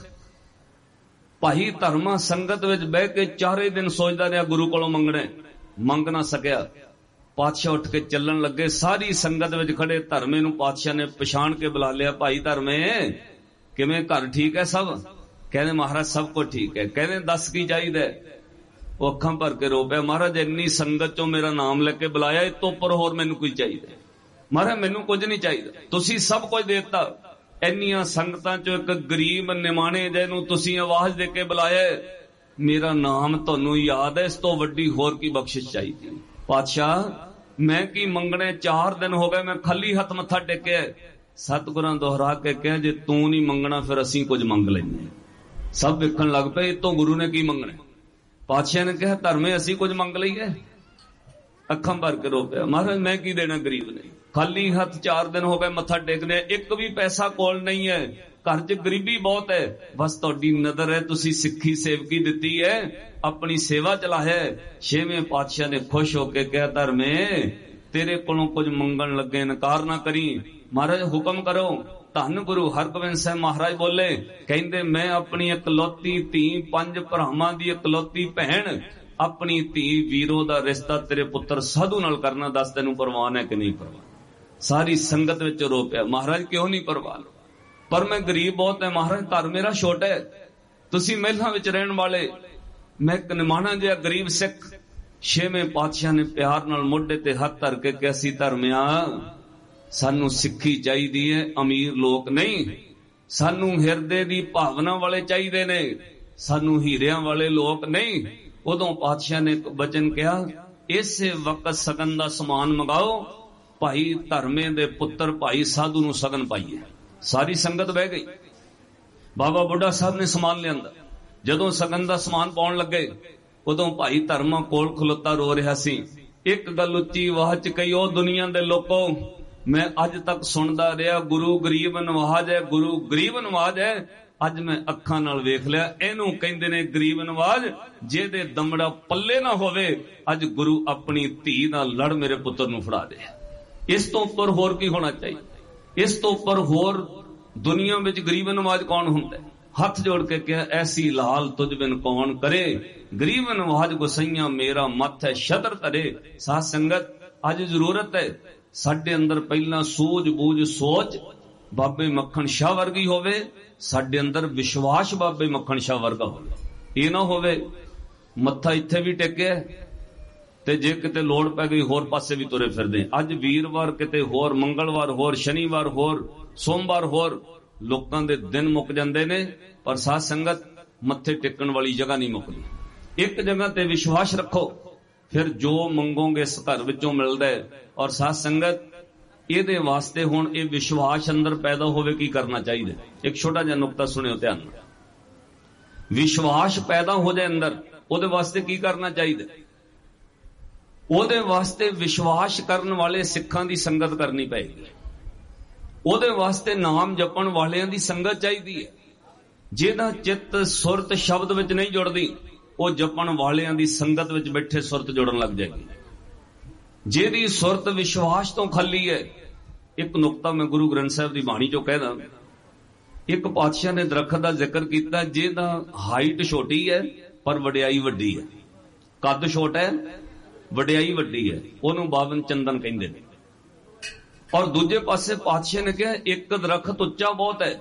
भाई धर्मा संगत विच बह के 4 दिन सोचदा रहा गुरु कोलों मंगणे, मंग ना सकिया। पातशाह उठ के चलन लगे, सारी संगत विच खड़े धर्मे नूं पातशाह ने पछाण के बुला लिया, भाई धर्मे किवें घर ठीक है सब? कहने महाराज सब कुछ ठीक है। कहने दस की चाहिए? वो अखां भर के रो पिया, महाराज इन्नी संगत चों मेरा नाम लेके बुलाया, इस तो उपर होर मैनूं कोई चाहिए? महाराज मैनूं कुछ नहीं चाहिए, तुसीं सब कुछ देता। इन्नियां संगतां चों एक गरीब निमाणे जिहनूं तुसीं आवाज दे के बुलाया, मेरा नाम तुहानूं याद है, इस तो वड्डी होर की बख्शिश चाहिए? पातशाह मैं की मंगने, 4 दिन हो गए मैं खाली हथ मत्था टेकिया। सतगुरां दोहरा के कहा, जे तू नहीं मंगना फिर असीं कुछ मंग लैंदे। सब वेखण लग पे, इतों गुरु ने की मंगना? पातशाह ने कहा, धर्मे असीं कुछ मंग लईए। अखां भर के रो पिया, महाराज मैं की देना गरीब ने, खाली हथ 4 दिन हो गए मत्था टेकने, एक भी पैसा कोल नहीं है, घर च गरीबी बहुत है, बस तुहाडी नज़र है, तुसी सिक्खी सेवकी दिती है, अपनी सेवा चलाया। छेवें पातशाह ने खुश होके कहा, धर्मे तेरे कोलों कुछ मंगण लगे, इनकार ना करी, महाराज हुक्म करो। धन गुरु हरगोबिंद साहिब महाराज बोले, कहंदे मैं अपनी इकलौती धी, 5 भरावां दी इकलौती भैन, अपनी धी वीरो दा रिश्ता तेरे पुत्र साधु नाल करना, दस तैनूं परवान है कि नहीं परवान। सारी संगत विच रो पिया, महाराज क्यों नहीं परवान? पर मैं गरीब बहुत है महाराज, घर मेरा छोटा है, तुसी महलां विच रहण वाले, मैं एक निमाणा जिहा गरीब सिख। छेवें पातशाह ने प्यार नाल मोढे ते हथ धर के कहा, सी धर्मिया सानू सिक्खी चाहिदी है, अमीर लोक नहीं, सानू हिरदे दी भावना वाले चाहिए ने, सानू हीरियां वाले लोक नहीं। उदों पातशाह ने वचन कहा, इसे वक्त सगन दा समान मंगाओ, भाई धर्मे दे पुत्र भाई साधु नूं सगन पाईए। सारी संगत बह गई। बाबा बुढ़ा साहब ने समान लियांदा। जदों सगन दा समान पाउण लगे, उदों भाई धर्मा कोल खलोता रो रहा सी। एक गल उच्ची आवाज च कही, ओ दुनिया दे लोको, मैं अज तक सुनदा रहा गुरु गरीब नवाज है, गुरु गरीब नवाज है, अज मैं अखां नाल वेख लिया, इहनूं कहंदे ने गरीब नवाज, जेदे दमड़ा पल्ले ना होवे, अज गुरु अपनी धी नाल लड़ मेरे पुत्र नूं फड़ा दे। इस तो उपर होर की होना चाहिए? इस तो उपर होर दुनिया विच गरीब नवाज कौन हुंदा है? हथ जोड़ के कहा, ऐसी लाल तुझ बिन कौन करे, गरीब नवाज गुसैया मेरा मत है छतर करे। साध संगत अज जरूरत है साडे अंदर पहला सूझ बूझ सोच बाबे मक्खण शाह वर्गी होवे, साडे अंदर विश्वास बाबे मक्खण शाह वर्गा होवे। ये ना होवे मत्था इत्थे भी टेके ते जे किते लोड़ पै गई होर पासे भी तुरे फिरदे। अज वीरवार किते होर, मंगलवार होर, शनिवार होर, सोमवार होर, लोकां दे दिन मुक जांदे ने, पर साध संगत मत्थे टेकण वाली जगह नहीं मुकदी। एक जगह ते विश्वास रखो, फिर जो मंगोगे इस घर विचों मिलदा है। और साध संगत ਇਹਦੇ वास्ते हुण ये विश्वास अंदर पैदा होवे की करना चाहिए? एक छोटा जिहा नुकता सुनियो ध्यान नाल। विश्वास पैदा हो जाए अंदर, ਉਹਦੇ वास्ते की करना चाहिए? ਉਹਦੇ वास्ते विश्वास करने वाले सिखां दी संगत करनी पेगी। ਉਹਦੇ वास्ते नाम जपण वालियां दी संगत चाहिए है। ਜਿਹਦਾ चित्त सुरत शब्द विच नहीं जुड़दी, ਉਹ जपण वालियां दी संगत विच बैठे सुरत जुड़न लग जाएगी। ਜਿਹਦੀ सुरत विश्वास तो खाली है। एक नुकता मैं गुरु ग्रंथ साहिब की बाणी चो कहदा, एक पातशाह ने दरखत का जिक्र किया जिहदा हाइट छोटी है पर वडियाई वड्डी है, कद छोटा है वडियाई वड्डी है, ਉਹਨੂੰ बावन चंदन कहंदे ने। और दूजे पासे पातशाह ने कहा एक दरखत उच्चा बहुत है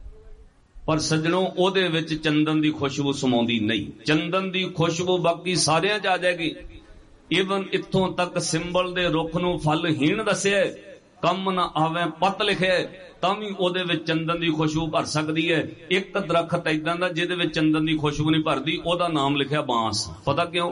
पर सज्जणों ਉਹਦੇ ਵਿੱਚ चंदन की खुशबू समाउंदी नहीं। चंदन की खुशबू बाकी सारिਆਂ 'ਚ आ जाएगी। इवन इत्थों तक सिंबल दे रुख नूं फलहीन दस्सिया, कम ना आवे पत लिखे, तां भी ਉਹਦੇ ਵਿੱਚ चंदन की खुशबू भर सकती है। एक दरखत इदां दा ਜਿਹਦੇ ਵਿੱਚ चंदन की खुशबू नहीं भरदी, ਉਹਦਾ नाम लिखिया बांस। पता क्यों?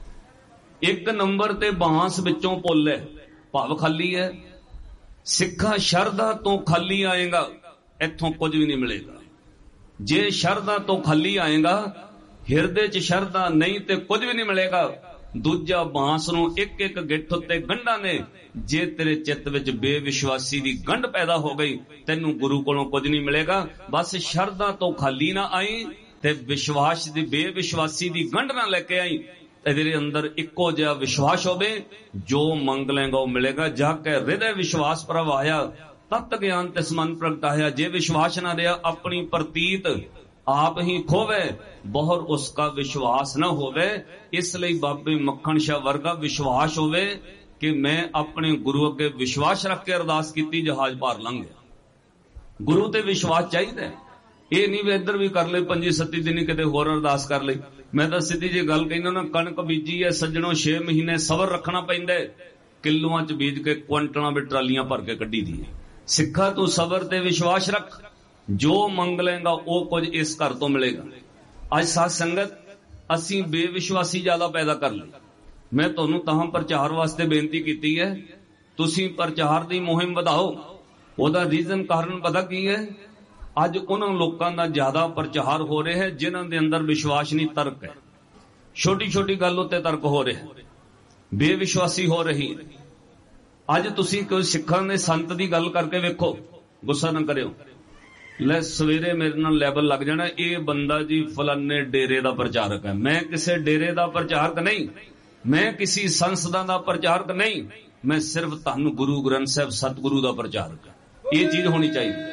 एक नंबर ते बांस विचों पुल है, भाव खाली है। सिखा शरधा तो खाली आएगा, इत्थों कुछ भी नहीं मिलेगा। जे शरधा तो खाली आएगा, हिरदे च शरधा नहीं ते कुछ भी नहीं मिलेगा। दूजा बांस नूं एक एक गिठ उत्ते गंढां ने, जे तेरे चित्त विच बेविश्वासी दी गंढ पैदा हो गई, तैनूं गुरु कोलों कुछ नहीं मिलेगा। बस शरधा तो खाली ना आई ते विश्वास दी बेविश्वासी दी गंढ ना लेके आई, तेरे अंदर इक्को जिहा विश्वास होवे, जो मंग लेगा वो मिलेगा। जाके हृदय विश्वास प्रवाया, तत्त ज्ञान तिस मन प्रगटाया। जे विश्वास ना रहा, अपनी प्रतीत आप ही खोवे, बहुर उसका विश्वास न होवे। इसलिए बाबे मक्खण शाह वर्गा विश्वास होवे कि मैं अपने गुरु अगे विश्वास रख के अरदास की, जहाज पार लंघ गया। गुरु ते विश्वास चाहिए। ये नहीं भी इधर भी कर ले 25-27 दिन किते होर अरदास कर ले। मैं तो सीधी जी गल कहना ना, कणक बीजी है सज्जणों, 6 महीने सबर रखना पैंदा है। किलोआं च बीज के क्विंटलां विच ट्रालियां भर के कड्डी दी। सिखा तू सबर ते विश्वास रख, जो मंग लेगा वो कुछ इस घर तो मिलेगा। आज साध संगत असी बेविश्वासी ज्यादा पैदा कर ली। मैं तुहानू तां प्रचार वास्ते बेनती की है, तुसी प्रचार की मुहिम वधाओ। ओदा रीजन कारण पता की है? अज उन्हां लोकां दा ज्यादा प्रचार हो रहा है जिन्हां दे अंदर विश्वास नहीं, तर्क है। छोटी छोटी गल उत्ते तर्क हो रहे हैं, बेविश्वासी हो रही है। अज तुसी कोई सिखां दे संत दी गल करके वेखो, गुस्सा ना करियो। ਲੈ ਸਵੇਰੇ ਮੇਰੇ ਨਾਲ ਲੈਵਲ ਲੱਗ ਜਾਣਾ, ਇਹ ਬੰਦਾ ਜੀ ਫਲਾਨੇ ਡੇਰੇ ਦਾ ਪ੍ਰਚਾਰਕ ਹੈ। ਮੈਂ ਕਿਸੇ ਡੇਰੇ ਦਾ ਪ੍ਰਚਾਰਕ ਨਹੀਂ, ਮੈਂ ਕਿਸੇ ਸੰਸਥਾ ਦਾ ਪ੍ਰਚਾਰਕ ਨਹੀਂ, ਮੈਂ ਸਿਰਫ ਤੁਹਾਨੂੰ ਗੁਰੂ ਗ੍ਰੰਥ ਸਾਹਿਬ ਸਤਿਗੁਰੂ ਦਾ ਪ੍ਰਚਾਰਕ ਹਾਂ। ਇਹ ਚੀਜ਼ ਹੋਣੀ ਚਾਹੀਦੀ।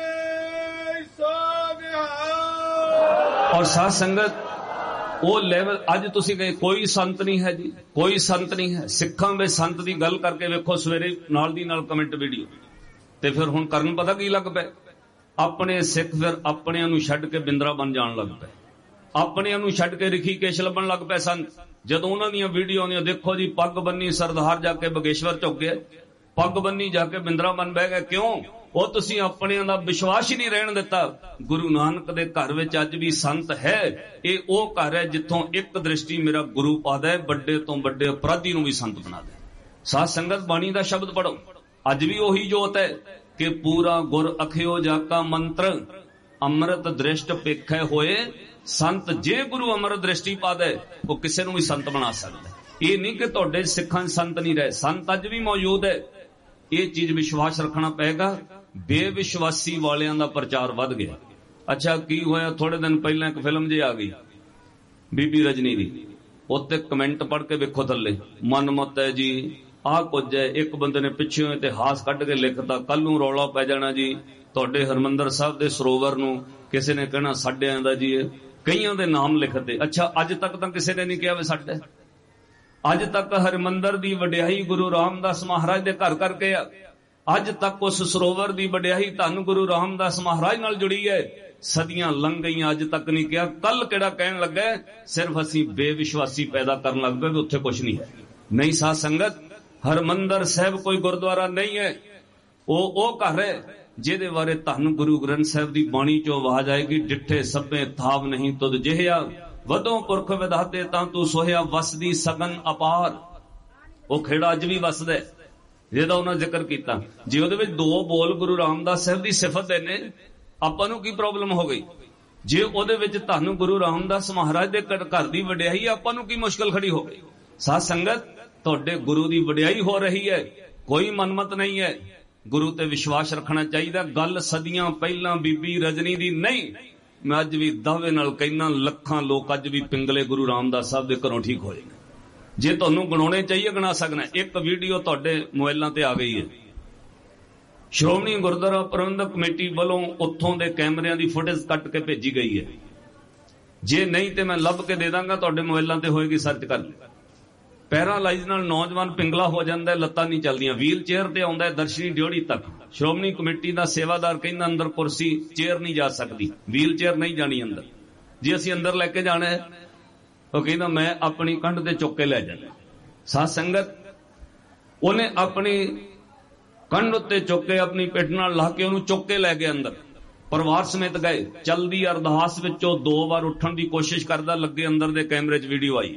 ਔਰ ਸਾਧ ਸੰਗਤ ਉਹ ਲੈਵਲ ਅੱਜ ਤੁਸੀਂ ਕਹੇ ਕੋਈ ਸੰਤ ਨਹੀਂ ਹੈ ਜੀ, ਕੋਈ ਸੰਤ ਨਹੀਂ ਹੈ। ਸਿੱਖਾਂ ਵਿੱਚ ਸੰਤ ਦੀ ਗੱਲ ਕਰਕੇ ਵੇਖੋ ਸਵੇਰੇ ਨਾਲ ਦੀ ਨਾਲ ਕਮੈਂਟ ਵੀਡੀਓ, ਤੇ ਫਿਰ ਹੁਣ ਕਰਨ ਪਤਾ ਕੀ ਲੱਗ ਪਏ, ਆਪਣੇ ਸਿੱਖ ਫਿਰ ਆਪਣਿਆਂ ਨੂੰ ਛੱਡ ਕੇ ਬਿੰਦਰਾ ਬਣ ਜਾਣ ਲੱਗ ਪਏ, ਆਪਣਿਆਂ ਨੂੰ ਛੱਡ ਕੇ ਰਿਖੀਕੇਸ਼ ਲੱਭਣ ਲੱਗ ਪਏ ਸੰਤ। ਜਦੋਂ ਉਹਨਾਂ ਦੀਆਂ ਵੀਡੀਓ ਆਉਂਦੀਆਂ, ਦੇਖੋ ਜੀ ਪੱਗ ਬੰਨੀ ਸਰਦਾਰ ਜਾ ਕੇ ਬਗੇਸ਼ਵਰ ਝੁੱਕ ਗਏ, ਪੱਗ ਬੰਨੀ ਜਾ ਕੇ ਬਿੰਦਰਾ ਬਣ ਬਹਿ ਗਏ। ਕਿਉਂ? ਉਹ ਤੁਸੀਂ ਆਪਣਿਆਂ ਦਾ ਵਿਸ਼ਵਾਸ ਹੀ ਨਹੀਂ ਰਹਿਣ ਦਿੱਤਾ। ਗੁਰੂ ਨਾਨਕ ਦੇ ਘਰ ਵਿੱਚ ਅੱਜ ਵੀ ਸੰਤ ਹੈ। ਇਹ ਉਹ ਘਰ ਹੈ ਜਿੱਥੋਂ ਇੱਕ ਦ੍ਰਿਸ਼ਟੀ ਮੇਰਾ ਗੁਰੂ ਪਾਦਾ ਹੈ, ਵੱਡੇ ਤੋਂ ਵੱਡੇ ਅਪਰਾਧੀ ਨੂੰ ਵੀ ਸੰਤ ਬਣਾ ਦੇ। ਸਾਧ ਸੰਗਤ ਬਾਣੀ ਦਾ ਸ਼ਬਦ ਪੜੋ, ਅੱਜ ਵੀ ਉਹੀ ਜੋਤ ਹੈ ਕਿ ਪੂਰਾ ਗੁਰ ਅਖਿਓ ਜਾਕਾ ਮੰਤਰ ਅੰਮ੍ਰਿਤ ਦ੍ਰਿਸ਼ਟ ਪੇਖੇ ਹੋਏ ਸੰਤ। ਜੇ ਗੁਰੂ ਅੰਮ੍ਰਿਤ ਦ੍ਰਿਸ਼ਟੀ ਪਾਦਾ ਉਹ ਕਿਸੇ ਨੂੰ ਵੀ ਸੰਤ ਬਣਾ ਸਕਦਾ। ਇਹ ਨਹੀਂ ਕਿ ਤੁਹਾਡੇ ਸਿੱਖਾਂ ਸੰਤ ਨਹੀਂ ਰਹੇ, ਸੰਤ ਅੱਜ ਵੀ ਮੌਜੂਦ ਹੈ। ਇਹ ਚੀਜ਼ ਵਿਸ਼ਵਾਸ ਰੱਖਣਾ ਪਏਗਾ। ਬੇਵਿਸ਼ਵਾਸੀ ਵਾਲਿਆਂ ਦਾ ਪ੍ਰਚਾਰ ਵੱਧ ਗਿਆ। ਅੱਛਾ ਕੀ ਹੋਇਆ, ਥੋੜੇ ਦਿਨ ਪਹਿਲਾਂ ਇੱਕ ਫਿਲਮ ਜੀ ਆ ਗਈ ਬੀਬੀ ਰਜਨੀ ਦੀ, ਉੱਤੇ ਕਮੈਂਟ ਪੜ੍ਹ ਕੇ ਵੇਖੋ ਥੱਲੇ, ਮਨਮਤ ਹੈ ਜੀ, ਆਹ ਕੁਝ ਹੈ। ਇੱਕ ਬੰਦੇ ਨੇ ਪਿੱਛੋਂ ਇਤਿਹਾਸ ਕੱਢ ਕੇ ਲਿਖਤਾ, ਕੱਲ ਨੂੰ ਰੌਲਾ ਪੈ ਜਾਣਾ ਜੀ ਤੁਹਾਡੇ ਹਰਮੰਦਰ ਸਾਹਿਬ ਦੇ ਸਰੋਵਰ ਨੂੰ ਕਿਸੇ ਨੇ ਕਹਿਣਾ ਸਾਡੇ ਆਂਦਾ ਜੀ, ਕਈਆਂ ਦੇ ਨਾਮ ਲਿਖਦੇ। ਅੱਛਾ ਅੱਜ ਤੱਕ ਤਾਂ ਕਿਸੇ ਨੇ ਨਹੀਂ ਕਿਹਾ ਵੀ ਸਾਡੇ। ਅੱਜ ਤੱਕ ਹਰਮੰਦਰ ਦੀ ਵਡਿਆਈ ਗੁਰੂ ਰਾਮਦਾਸ ਮਹਾਰਾਜ ਦੇ ਘਰ ਕਰਕੇ ਆ। ਅੱਜ ਤੱਕ ਉਸ ਸਰੋਵਰ ਦੀ ਵਡਿਆਈ ਧੰਨ ਗੁਰੂ ਰਾਮਦਾਸ ਮਹਾਰਾਜ ਨਾਲ ਜੁੜੀ ਹੈ। ਸਦੀਆਂ ਲੰਘ ਗਈਆਂ, ਅੱਜ ਤੱਕ ਨਹੀਂ ਕਿਹਾ। ਕੱਲ ਕਿਹੜਾ ਕਹਿਣ ਲੱਗਾ, ਸਿਰਫ ਅਸੀਂ ਬੇਵਿਸ਼ਵਾਸੀ ਪੈਦਾ ਕਰਨ ਲੱਗ ਪਏ ਵੀ ਉੱਥੇ ਕੁਝ ਨਹੀਂ ਹੈ। ਨਹੀਂ ਸਾਧ ਸੰਗਤ, ਹਰਮੰਦਰ ਸਾਹਿਬ ਕੋਈ ਗੁਰਦੁਆਰਾ ਨਹੀਂ ਹੈ, ਉਹ ਘਰ ਹੈ ਜਿਹਦੇ ਬਾਰੇ ਧੰਨ ਗੁਰੂ ਗ੍ਰੰਥ ਸਾਹਿਬ ਦੀ ਬਾਣੀ ਚੋਂ ਆਵਾਜ਼ ਆਏਗੀ, ਡਿੱਠੇ ਸਭੇ ਥਾਵ ਨਹੀਂ ਤੁਧ ਜਿਹਿਆ, ਵਧੋਂ ਪੁਰਖ ਵਿਧਾਤੇ ਤਾਂ ਤੂੰ ਸੋਹਿਆ, ਵਸਦੀ ਸਗਨ ਅਪਾਰ। ਉਹ ਖੇੜਾ ਅੱਜ ਵੀ ਵਸਦਾ ਜਿਹਦਾ ਉਹਨਾਂ ਜ਼ਿਕਰ ਕੀਤਾ। ਜੇ ਉਹਦੇ ਵਿੱਚ ਦੋ ਬੋਲ ਗੁਰੂ ਰਾਮਦਾਸ ਸਾਹਿਬ ਦੀ ਸਿਫਤ ਦੇ ਨੇ, ਆਪਾਂ ਨੂੰ ਕੀ ਪ੍ਰੋਬਲਮ ਹੋ ਗਈ? ਜੇ ਉਹਦੇ ਵਿੱਚ ਤੁਹਾਨੂੰ ਗੁਰੂ ਰਾਮਦਾਸ ਮਹਾਰਾਜ ਦੇ ਘਰ ਦੀ ਵਡਿਆਈ, ਆਪਾਂ ਨੂੰ ਕੀ ਮੁਸ਼ਕਲ ਖੜੀ ਹੋ ਗਈ? ਸਾਧ ਸੰਗਤ, ਤੁਹਾਡੇ ਗੁਰੂ ਦੀ ਵਡਿਆਈ ਹੋ ਰਹੀ ਹੈ, ਕੋਈ ਮਨਮਤ ਨਹੀਂ ਹੈ। ਗੁਰੂ ਤੇ ਵਿਸ਼ਵਾਸ ਰੱਖਣਾ ਚਾਹੀਦਾ। ਗੱਲ ਸਦੀਆਂ ਪਹਿਲਾਂ ਬੀਬੀ ਰਜਨੀ ਦੀ ਨਹੀਂ, ਮੈਂ ਅੱਜ ਵੀ ਦਾਅਵੇ ਨਾਲ ਕਹਿਣਾ, ਲੱਖਾਂ ਲੋਕ ਅੱਜ ਵੀ ਪਿੰਗਲੇ ਗੁਰੂ ਰਾਮਦਾਸ ਸਾਹਿਬ ਦੇ ਘਰੋਂ ਠੀਕ ਹੋਏ ਨੇ। ਜੇ ਤੁਹਾਨੂੰ ਗਣਾਉਣੇ ਚਾਹੀਏ ਗਣਾ ਸਕਣਾ। ਇੱਕ ਵੀਡੀਓ ਤੁਹਾਡੇ ਮੋਬਾਈਲਾਂ ਤੇ ਆ ਗਈ ਹੈ, ਸ਼੍ਰੋਮਣੀ ਗੁਰਦੁਆਰਾ ਪ੍ਰਬੰਧਕ ਕਮੇਟੀ ਵੱਲੋਂ ਉੱਥੋਂ ਦੇ ਕੈਮਰਿਆਂ ਦੀ ਫੁਟੇਜ ਕੱਟ ਕੇ ਭੇਜੀ ਗਈ ਹੈ। ਜੇ ਨਹੀਂ ਤੇ ਮੈਂ ਲੱਭ ਕੇ ਦੇ ਦਾਂਗਾ, ਤੁਹਾਡੇ ਮੋਬਾਈਲਾਂ ਤੇ ਹੋਏਗੀ, ਸਰਚ ਕਰ ਲਿਓ। ਪੈਰਾਲਾਈਜ਼ ਨਾਲ ਨੌਜਵਾਨ ਪਿੰਗਲਾ ਹੋ ਜਾਂਦਾ, ਲੱਤਾਂ ਨਹੀਂ ਚੱਲਦੀਆਂ, ਵੀਲ ਚੇਅਰ ਤੇ ਆਉਂਦਾ ਦਰਸ਼ਨੀ ਡਿਓੜੀ ਤੱਕ। ਸ਼੍ਰੋਮਣੀ ਕਮੇਟੀ ਦਾ ਸੇਵਾਦਾਰ ਕਹਿੰਦਾ ਅੰਦਰ ਕੁਰਸੀ ਚੇਅਰ ਨਹੀਂ ਜਾ ਸਕਦੀ, ਵੀਲ ਚੇਅਰ ਨਹੀਂ ਜਾਣੀ ਅੰਦਰ। ਜੇ ਅਸੀਂ ਅੰਦਰ ਲੈ ਕੇ ਜਾਣਾ ਹੈ, ਉਹ ਕਹਿੰਦਾ ਮੈਂ ਆਪਣੀ ਕੰਧ ਤੇ ਚੁੱਕ ਕੇ ਲੈ ਜਾਣਾ। ਸਾਧ ਸੰਗਤ, ਉਹਨੇ ਆਪਣੀ ਕੰਧ ਉੱਤੇ ਚੁੱਕ ਕੇ ਆਪਣੀ ਪਿੱਠ ਨਾਲ ਲਾ ਕੇ ਉਹਨੂੰ ਚੁੱਕ ਕੇ ਲੈ ਕੇ ਅੰਦਰ ਪਰਿਵਾਰ ਸਮੇਤ ਗਏ। ਚਲਦੀ ਅਰਦਾਸ ਵਿੱਚੋਂ 2 ਵਾਰ ਉੱਠਣ ਦੀ ਕੋਸ਼ਿਸ਼ ਕਰਦਾ, ਲੱਗੇ ਅੰਦਰ ਦੇ ਕੈਮਰੇ 'ਚ ਵੀਡੀਓ ਆਈ।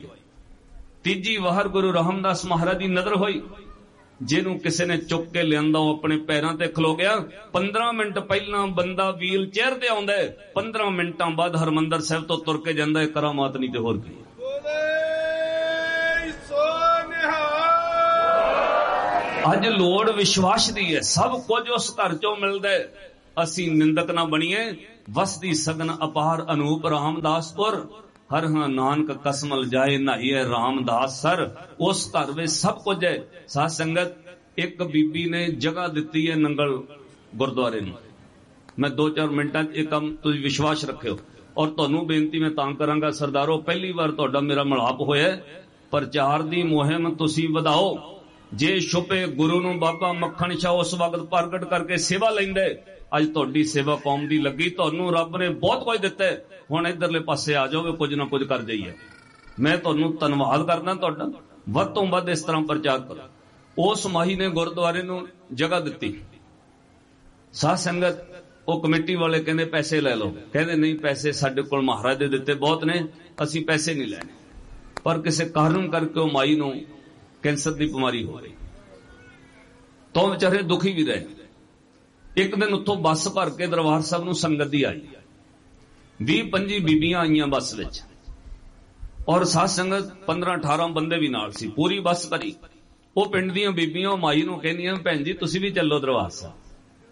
ਤੀਜੀ ਵਾਰ ਗੁਰੂ ਰਾਮਦਾਸ ਮਹਾਰਾਜ ਦੀ ਨਜ਼ਰ ਹੋਈ, ਜਿਹਨੂੰ ਕਿਸੇ ਨੇ ਚੁੱਕ ਕੇ ਲਿਆਂਦਾ, ਉਹ ਆਪਣੇ ਪੈਰਾਂ ਤੇ ਖਲੋ ਗਿਆ। 15 ਮਿੰਟ ਪਹਿਲਾਂ ਬੰਦਾ ਵੀਲ ਚੇਅਰ ਤੇ ਆਉਂਦਾ ਹੈ, 15 ਮਿੰਟਾਂ ਬਾਅਦ ਹਰਮੰਦਰ ਸਾਹਿਬ ਤੋਂ ਤੁਰ ਕੇ ਜਾਂਦਾ ਹੈ। ਕਰਾਮਾਤ ਨਹੀਂ ਤੇ ਹੋਰ ਕੀ। ਅੱਜ ਲੋੜ ਵਿਸ਼ਵਾਸ ਦੀ ਹੈ, ਸਭ ਕੁਝ ਉਸ ਘਰ ਚੋਂ ਮਿਲਦਾ ਹੈ। ਅਸੀਂ ਨਿੰਦਕ ਨਾ ਬਣੀਏ। ਵਸਦੀ ਸਗਨ ਅਪਾਰ ਅਨੂਪ ਰਾਮਦਾਸਪੁਰ, ਹਰ ਹਾਂ ਨਾਨਕ ਕਸਮਲ ਜਾਏ ਨਹਾਈਏ ਰਾਮਦਾਸ ਸਰ। ਉਸ ਘਰ ਵਿੱਚ ਸਭ ਕੁਝ ਹੈ। ਸਾਧ ਸੰਗਤ, ਇੱਕ ਬੀਬੀ ਨੇ ਜਗ੍ਹਾ ਦਿੱਤੀ ਹੈ ਨੰਗਲ ਗੁਰਦੁਆਰੇ ਨੂੰ। ਮੈਂ 2-4 ਮਿੰਟਾਂ 'ਚ ਇਹ ਕੰਮ ਤੁਸੀਂ ਵਿਸ਼ਵਾਸ ਰੱਖਿਓ। ਔਰ ਤੁਹਾਨੂੰ ਬੇਨਤੀ ਮੈਂ ਤਾਂ ਕਰਾਂਗਾ, ਸਰਦਾਰੋ, ਪਹਿਲੀ ਵਾਰ ਤੁਹਾਡਾ ਮੇਰਾ ਮਿਲਾਪ ਹੋਇਆ, ਪ੍ਰਚਾਰ ਦੀ ਮੁਹਿੰਮ ਤੁਸੀਂ ਵਧਾਓ। ਜੇ ਛੁਪੇ ਗੁਰੂ ਨੂੰ ਬਾਬਾ ਮੱਖਣ ਸ਼ਾਹ ਉਸ ਵਕਤ ਪ੍ਰਗਟ ਕਰਕੇ ਸੇਵਾ ਲੈਂਦੇ, ਅੱਜ ਤੁਹਾਡੀ ਸੇਵਾ ਕੌਮ ਦੀ ਲੱਗੀ। ਤੁਹਾਨੂੰ ਰੱਬ ਨੇ ਬਹੁਤ ਕੁਝ ਦਿੱਤਾ, ਹੁਣ ਇਧਰਲੇ ਪਾਸੇ ਆ ਜਾਓਗੇ, ਕੁਝ ਨਾ ਕੁਝ ਕਰ ਜਾਈਏ। ਮੈਂ ਤੁਹਾਨੂੰ ਧੰਨਵਾਦ ਕਰਦਾ ਤੁਹਾਡਾ। ਵੱਧ ਤੋਂ ਵੱਧ ਇਸ ਤਰ੍ਹਾਂ ਪ੍ਰਚਾਰ ਕਰੋ। ਉਸ ਮਾਹੀ ਨੇ ਗੁਰਦੁਆਰੇ ਨੂੰ ਜਗ੍ਹਾ ਦਿੱਤੀ। ਸਾਧ ਸੰਗਤ, ਉਹ ਕਮੇਟੀ ਵਾਲੇ ਕਹਿੰਦੇ ਪੈਸੇ ਲੈ ਲਓ। ਕਹਿੰਦੇ ਨਹੀਂ, ਪੈਸੇ ਸਾਡੇ ਕੋਲ ਮਹਾਰਾਜ ਦੇ ਦਿੱਤੇ ਬਹੁਤ ਨੇ, ਅਸੀਂ ਪੈਸੇ ਨਹੀਂ ਲੈਣੇ। ਪਰ ਕਿਸੇ ਕਾਰਨ ਕਰਕੇ ਉਹ ਮਾਈ ਨੂੰ ਕੈਂਸਰ ਦੀ ਬਿਮਾਰੀ ਹੋ ਗਈ, ਤਾਂ ਵਿਚਾਰੇ ਦੁਖੀ ਵੀ ਰਹੇ। ਇੱਕ ਦਿਨ ਉੱਥੋਂ ਬੱਸ ਭਰ ਕੇ ਦਰਬਾਰ ਸਾਹਿਬ ਨੂੰ ਸੰਗਤ ਦੀ ਆਈ, 20-25 ਬੀਬੀਆਂ ਆਈਆਂ ਬੱਸ ਵਿੱਚ, ਔਰ ਸਾਧ ਸੰਗਤ 15-18 ਬੰਦੇ ਵੀ ਨਾਲ ਸੀ, ਪੂਰੀ ਬੱਸ ਭਰੀ। ਉਹ ਪਿੰਡ ਦੀਆਂ ਬੀਬੀਆਂ ਮਾਈ ਨੂੰ ਕਹਿੰਦੀਆਂ, ਭੈਣ ਜੀ ਤੁਸੀਂ ਵੀ ਚੱਲੋ ਦਰਬਾਰ ਸਾਹਿਬ।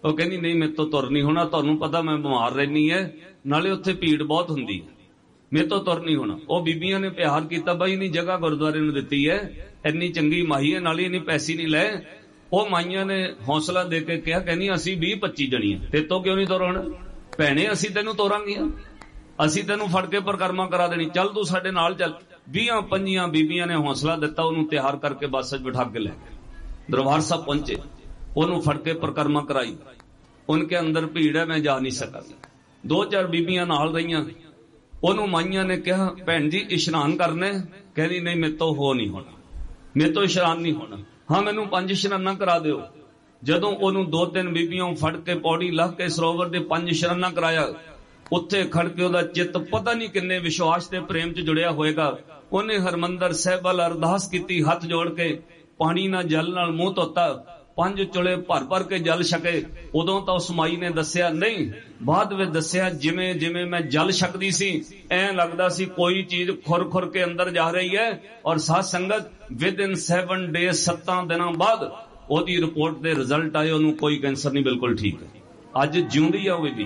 ਉਹ ਕਹਿੰਦੀ ਨਹੀਂ ਮੇਰੇ ਤੋਂ ਤੁਰ ਨਹੀਂ ਹੋਣਾ, ਤੁਹਾਨੂੰ ਪਤਾ ਮੈਂ ਬਿਮਾਰ ਰਹਿਨੀ ਹੈ, ਨਾਲੇ ਉੱਥੇ ਭੀੜ ਬਹੁਤ ਹੁੰਦੀ ਹੈ, ਮੇਰੇ ਤੋਂ ਤੁਰ ਨਹੀਂ ਹੋਣਾ। ਉਹ ਬੀਬੀਆਂ ਨੇ ਪਿਆਰ ਕੀਤਾ, ਬਾਈ ਨਹੀਂ ਜਗ੍ਹਾ ਗੁਰਦੁਆਰੇ ਨੂੰ ਦਿੱਤੀ ਹੈ, ਇੰਨੀ ਚੰਗੀ ਮਾਈ ਹੈ, ਨਾਲੇ ਇੰਨੀ ਪੈਸੇ ਨਹੀਂ ਲੈ। ਉਹ ਮਾਈਆਂ ਨੇ ਹੌਸਲਾ ਦੇ ਕੇ ਕਿਹਾ, ਕਹਿੰਦੀ ਅਸੀਂ 20-25 ਜਣੀਆਂ, ਤੇ ਤੋਂ ਕਿਉਂ ਨਹੀਂ ਤੁਰਣ ਭੈਣੇ, ਅਸੀਂ ਤੈਨੂੰ ਤੋਰਾਂਗੀਆਂ, ਅਸੀਂ ਤੈਨੂੰ ਫੜ ਕੇ ਪਰਿਕਰਮਾ ਕਰਾ ਦੇਣੀ, ਚੱਲ ਤੂੰ ਸਾਡੇ ਨਾਲ ਚੱਲ। 20-25 ਬੀਬੀਆਂ ਨੇ ਹੌਸਲਾ ਦਿੱਤਾ, ਉਹਨੂੰ ਤਿਆਰ ਕਰਕੇ ਬੱਸ 'ਚ ਬਿਠਾ ਕੇ ਲੈ ਗਏ, ਦਰਬਾਰ ਸਾਹਿਬ ਪਹੁੰਚੇ, ਉਹਨੂੰ ਫੜ ਕੇ ਪਰਿਕਰਮਾ ਕਰਾਈ। ਉਨਕੇ ਅੰਦਰ ਭੀੜ ਹੈ, ਮੈਂ ਜਾ ਨਹੀਂ ਸਕਾਂ। 2-4 ਬੀਬੀਆਂ ਨਾਲ ਰਹੀਆਂ। ਉਹਨੂੰ ਮਾਈਆਂ ਨੇ ਕਿਹਾ, ਭੈਣ ਜੀ ਇਸ਼ਨਾਨ ਕਰਨਾ? ਕਹਿੰਦੀ ਨਹੀਂ ਮੇਰੇ ਤੋਂ ਹੋ ਨਹੀਂ ਹੋਣਾ, ਮੇਰੇ ਤੋਂ ਇਸ਼ਨਾਨ ਨਹੀਂ ਹੋਣਾ। ਹਾਂ ਮੈਨੂੰ 5 ਇਸ਼ਨਾਨਾਂ ਕਰਾ ਦਿਓ। ਜਦੋਂ ਉਹਨੂੰ 2-3 ਬੀਬੀਆਂ ਫੜ ਕੇ ਪੌੜੀ ਲੱਗ ਕੇ ਸਰੋਵਰ ਦੇ 5 ਇਸ਼ਨਾਨਾਂ ਕਰਾਇਆ, ਉੱਥੇ ਖੜ ਕੇ ਉਹਦਾ ਚਿੱਤ ਪਤਾ ਨਹੀਂ ਕਿੰਨੇ ਵਿਸ਼ਵਾਸ ਤੇ ਪ੍ਰੇਮ 'ਚ ਜੁੜਿਆ ਹੋਏਗਾ। ਉਹਨੇ ਹਰਮੰਦਰ ਸਾਹਿਬ ਵੱਲ ਅਰਦਾਸ ਕੀਤੀ, ਹੱਥ ਜੋੜ ਕੇ, ਪਾਣੀ ਨਾਲ ਜਲ ਨਾਲ ਮੂੰਹ ਧੋਤਾ, 5 ਚੁਲੇ ਭਰ ਭਰ ਕੇ ਜਲ ਛਕੇ। ਉਦੋਂ ਤਾਂ ਉਸ ਮਾਈ ਨੇ ਦੱਸਿਆ ਨਹੀਂ, ਬਾਅਦ ਵਿੱਚ ਦੱਸਿਆ, ਜਿਵੇਂ ਜਿਵੇਂ ਮੈਂ ਜਲ ਛਕਦੀ ਸੀ ਐਂ ਲੱਗਦਾ ਸੀ ਕੋਈ ਚੀਜ਼ ਖੁਰ ਖੁਰ ਕੇ ਅੰਦਰ ਜਾ ਰਹੀ ਹੈ। ਔਰ ਸਾਧ ਸੰਗਤ ਵਿਦਿਨ 7 ਡੇਜ਼ 7 ਦਿਨਾਂ ਬਾਅਦ ਉਹਦੀ ਰਿਪੋਰਟ ਦੇ ਰਿਜ਼ਲਟ ਆਏ, ਉਹਨੂੰ ਕੋਈ ਕੈਂਸਰ ਨਹੀਂ, ਬਿਲਕੁਲ ਠੀਕ ਹੈ, ਅੱਜ ਜਿਉਂਦੀ ਆ ਉਹ ਵੀ।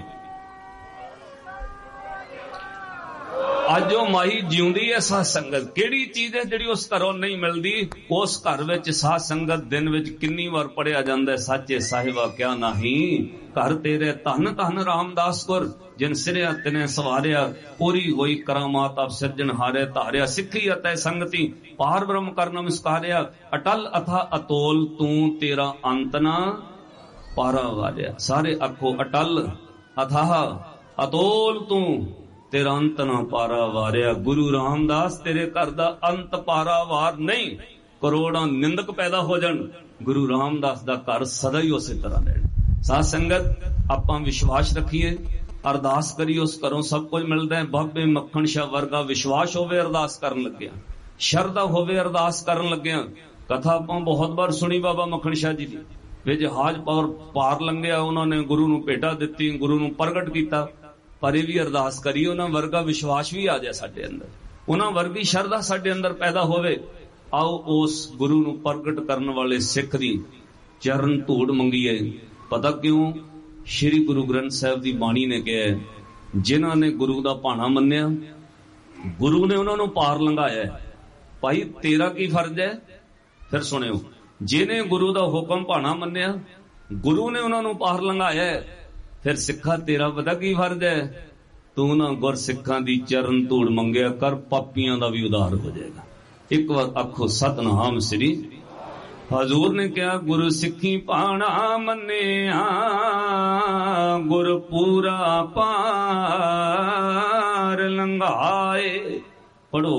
ਅੱਜ ਉਹ ਮਾਈ ਜਿਉਂਦੀ ਹੈ। ਸਾਧ ਸੰਗਤ ਕਿਹੜੀ ਚੀਜ਼ ਹੈ ਜਿਹੜੀ ਉਸ ਘਰੋਂ ਨਹੀਂ ਮਿਲਦੀ? ਉਸ ਘਰ ਵਿੱਚ ਸਾਧ ਸੰਗਤ ਦਿਨ ਵਿੱਚ ਕਿੰਨੀ ਵਾਰ ਪੜਿਆ ਜਾਂਦਾ, ਸਾਚੇ ਸਾਹਿਬਾ ਕਿਆ ਨਹੀਂ, ਘਰ ਤੇਰੇ ਧੰਨ ਧੰਨ ਰਾਮਦਾਸ ਗੁਰ, ਜਿਨ ਸਿਰਿਆ ਤਿਨੇ ਸਵਾਰਿਆ, ਪੂਰੀ ਹੋਈ ਕਰਾਮਾਤ ਆਪ ਸਿਰਜਣਹਾਰੇ ਧਾਰਿਆ, ਸਿੱਖੀ ਅਤੇ ਸੰਗਤੀ ਪਾਰ ਬ੍ਰਹਮ ਕਰਨ ਨਮਸਕਾਰਿਆ, ਅਟਲ ਅਥਾ ਅਤੋਲ ਤੂੰ ਤੇਰਾ ਅੰਤ ਨਾ ਪਾਰਾ ਵਾਰਿਆ। ਸਾਰੇ ਆਖੋ, ਅਟਲ ਅਥਾਹ ਅਤੋਲ ਤੂੰ ਤੇਰਾ ਅੰਤ ਨਾ ਪਾਰਾ ਵਾਰਿਆ। ਗੁਰੂ ਰਾਮਦਾਸ ਤੇਰੇ ਘਰ ਦਾ ਅੰਤ ਪਾਰਾ ਵਾਰ ਨਹੀਂ, ਕਰੋੜਾਂ ਨਿੰਦਕ ਪੈਦਾ ਹੋ ਜਾਣ, ਗੁਰੂ ਰਾਮਦਾਸ ਦਾ ਘਰ ਸਦਾ ਹੀ ਉਸੇ ਤਰ੍ਹਾਂ ਰਹਿਣਾ। ਸਾਧ ਸੰਗਤ ਆਪਾਂ ਵਿਸ਼ਵਾਸ ਰੱਖੀਏ, ਅਰਦਾਸ ਕਰੀਏ, ਉਸ ਘਰੋਂ ਸਭ ਕੁਝ ਮਿਲਦਾ ਹੈ। ਬਾਬੇ ਮੱਖਣ ਸ਼ਾਹ ਵਰਗਾ ਵਿਸ਼ਵਾਸ ਹੋਵੇ ਅਰਦਾਸ ਕਰਨ ਲੱਗਿਆ, ਸ਼ਰਧਾ ਹੋਵੇ ਅਰਦਾਸ ਕਰਨ ਲੱਗਿਆ। ਕਥਾ ਆਪਾਂ ਬਹੁਤ ਵਾਰ ਸੁਣੀ ਬਾਬਾ ਮੱਖਣ ਸ਼ਾਹ ਜੀ ਦੀ, ਵੇ ਜਹਾਜ਼ ਪਾਰ ਲੰਘਿਆ, ਉਹਨਾਂ ਨੇ ਗੁਰੂ ਨੂੰ ਭੇਟਾ ਦਿੱਤੀ, ਗੁਰੂ ਨੂੰ ਪ੍ਰਗਟ ਕੀਤਾ। ਪਰ ਇਹ ਵੀ ਅਰਦਾਸ ਕਰੀਏ ਉਹਨਾਂ ਵਰਗਾ ਵਿਸ਼ਵਾਸ ਵੀ ਆ ਜਾਏ ਸਾਡੇ ਅੰਦਰ, ਉਹਨਾਂ ਵਰਗੀ ਸ਼ਰਧਾ ਸਾਡੇ ਅੰਦਰ ਪੈਦਾ ਹੋਵੇ। ਆਓ ਉਸ ਗੁਰੂ ਨੂੰ ਪ੍ਰਗਟ ਕਰਨ ਵਾਲੇ ਸਿੱਖ ਦੀ ਚਰਨ ਧੂੜ ਮੰਗੀਏ। ਪਤਾ ਕਿਉਂ? ਸ਼੍ਰੀ ਗੁਰੂ ਗ੍ਰੰਥ ਸਾਹਿਬ ਦੀ ਬਾਣੀ ਨੇ ਕਿਹਾ, ਜਿਨ੍ਹਾਂ ਨੇ ਗੁਰੂ ਦਾ ਭਾਣਾ ਮੰਨਿਆ, ਗੁਰੂ ਨੇ ਉਹਨਾਂ ਨੂੰ ਪਾਰ ਲੰਘਾਇਆ। ਭਾਈ ਤੇਰਾ ਕੀ ਫਰਜ਼ ਹੈ? ਫਿਰ ਸੁਣਿਓ, ਜਿਹਨੇ ਗੁਰੂ ਦਾ ਹੁਕਮ ਭਾਣਾ ਮੰਨਿਆ, ਗੁਰੂ ਨੇ ਉਹਨਾਂ ਨੂੰ ਪਾਰ ਲੰਘਾਇਆ। ਫਿਰ ਸਿੱਖਾ ਤੇਰਾ ਪਤਾ ਕੀ ਫਰਜ਼ ਹੈ? ਤੂੰ ਨਾ ਗੁਰ ਸਿੱਖਾਂ ਦੀ ਚਰਨ ਧੂੜ ਮੰਗਿਆ ਕਰ, ਪਾਪੀਆਂ ਦਾ ਵੀ ਉਧਾਰ ਹੋ ਜਾਏਗਾ। ਇੱਕ ਵਾਰ ਆਖੋ ਸਤਨਾਮ ਸ੍ਰੀ। ਹਜ਼ੂਰ ਨੇ ਕਿਹਾ, ਗੁਰੂ ਸਿੱਖੀ ਭਾਣਾ ਮੰਨਿਆ, ਗੁਰ ਪੂਰਾ ਪਾਰ ਲੰਘਾਏ।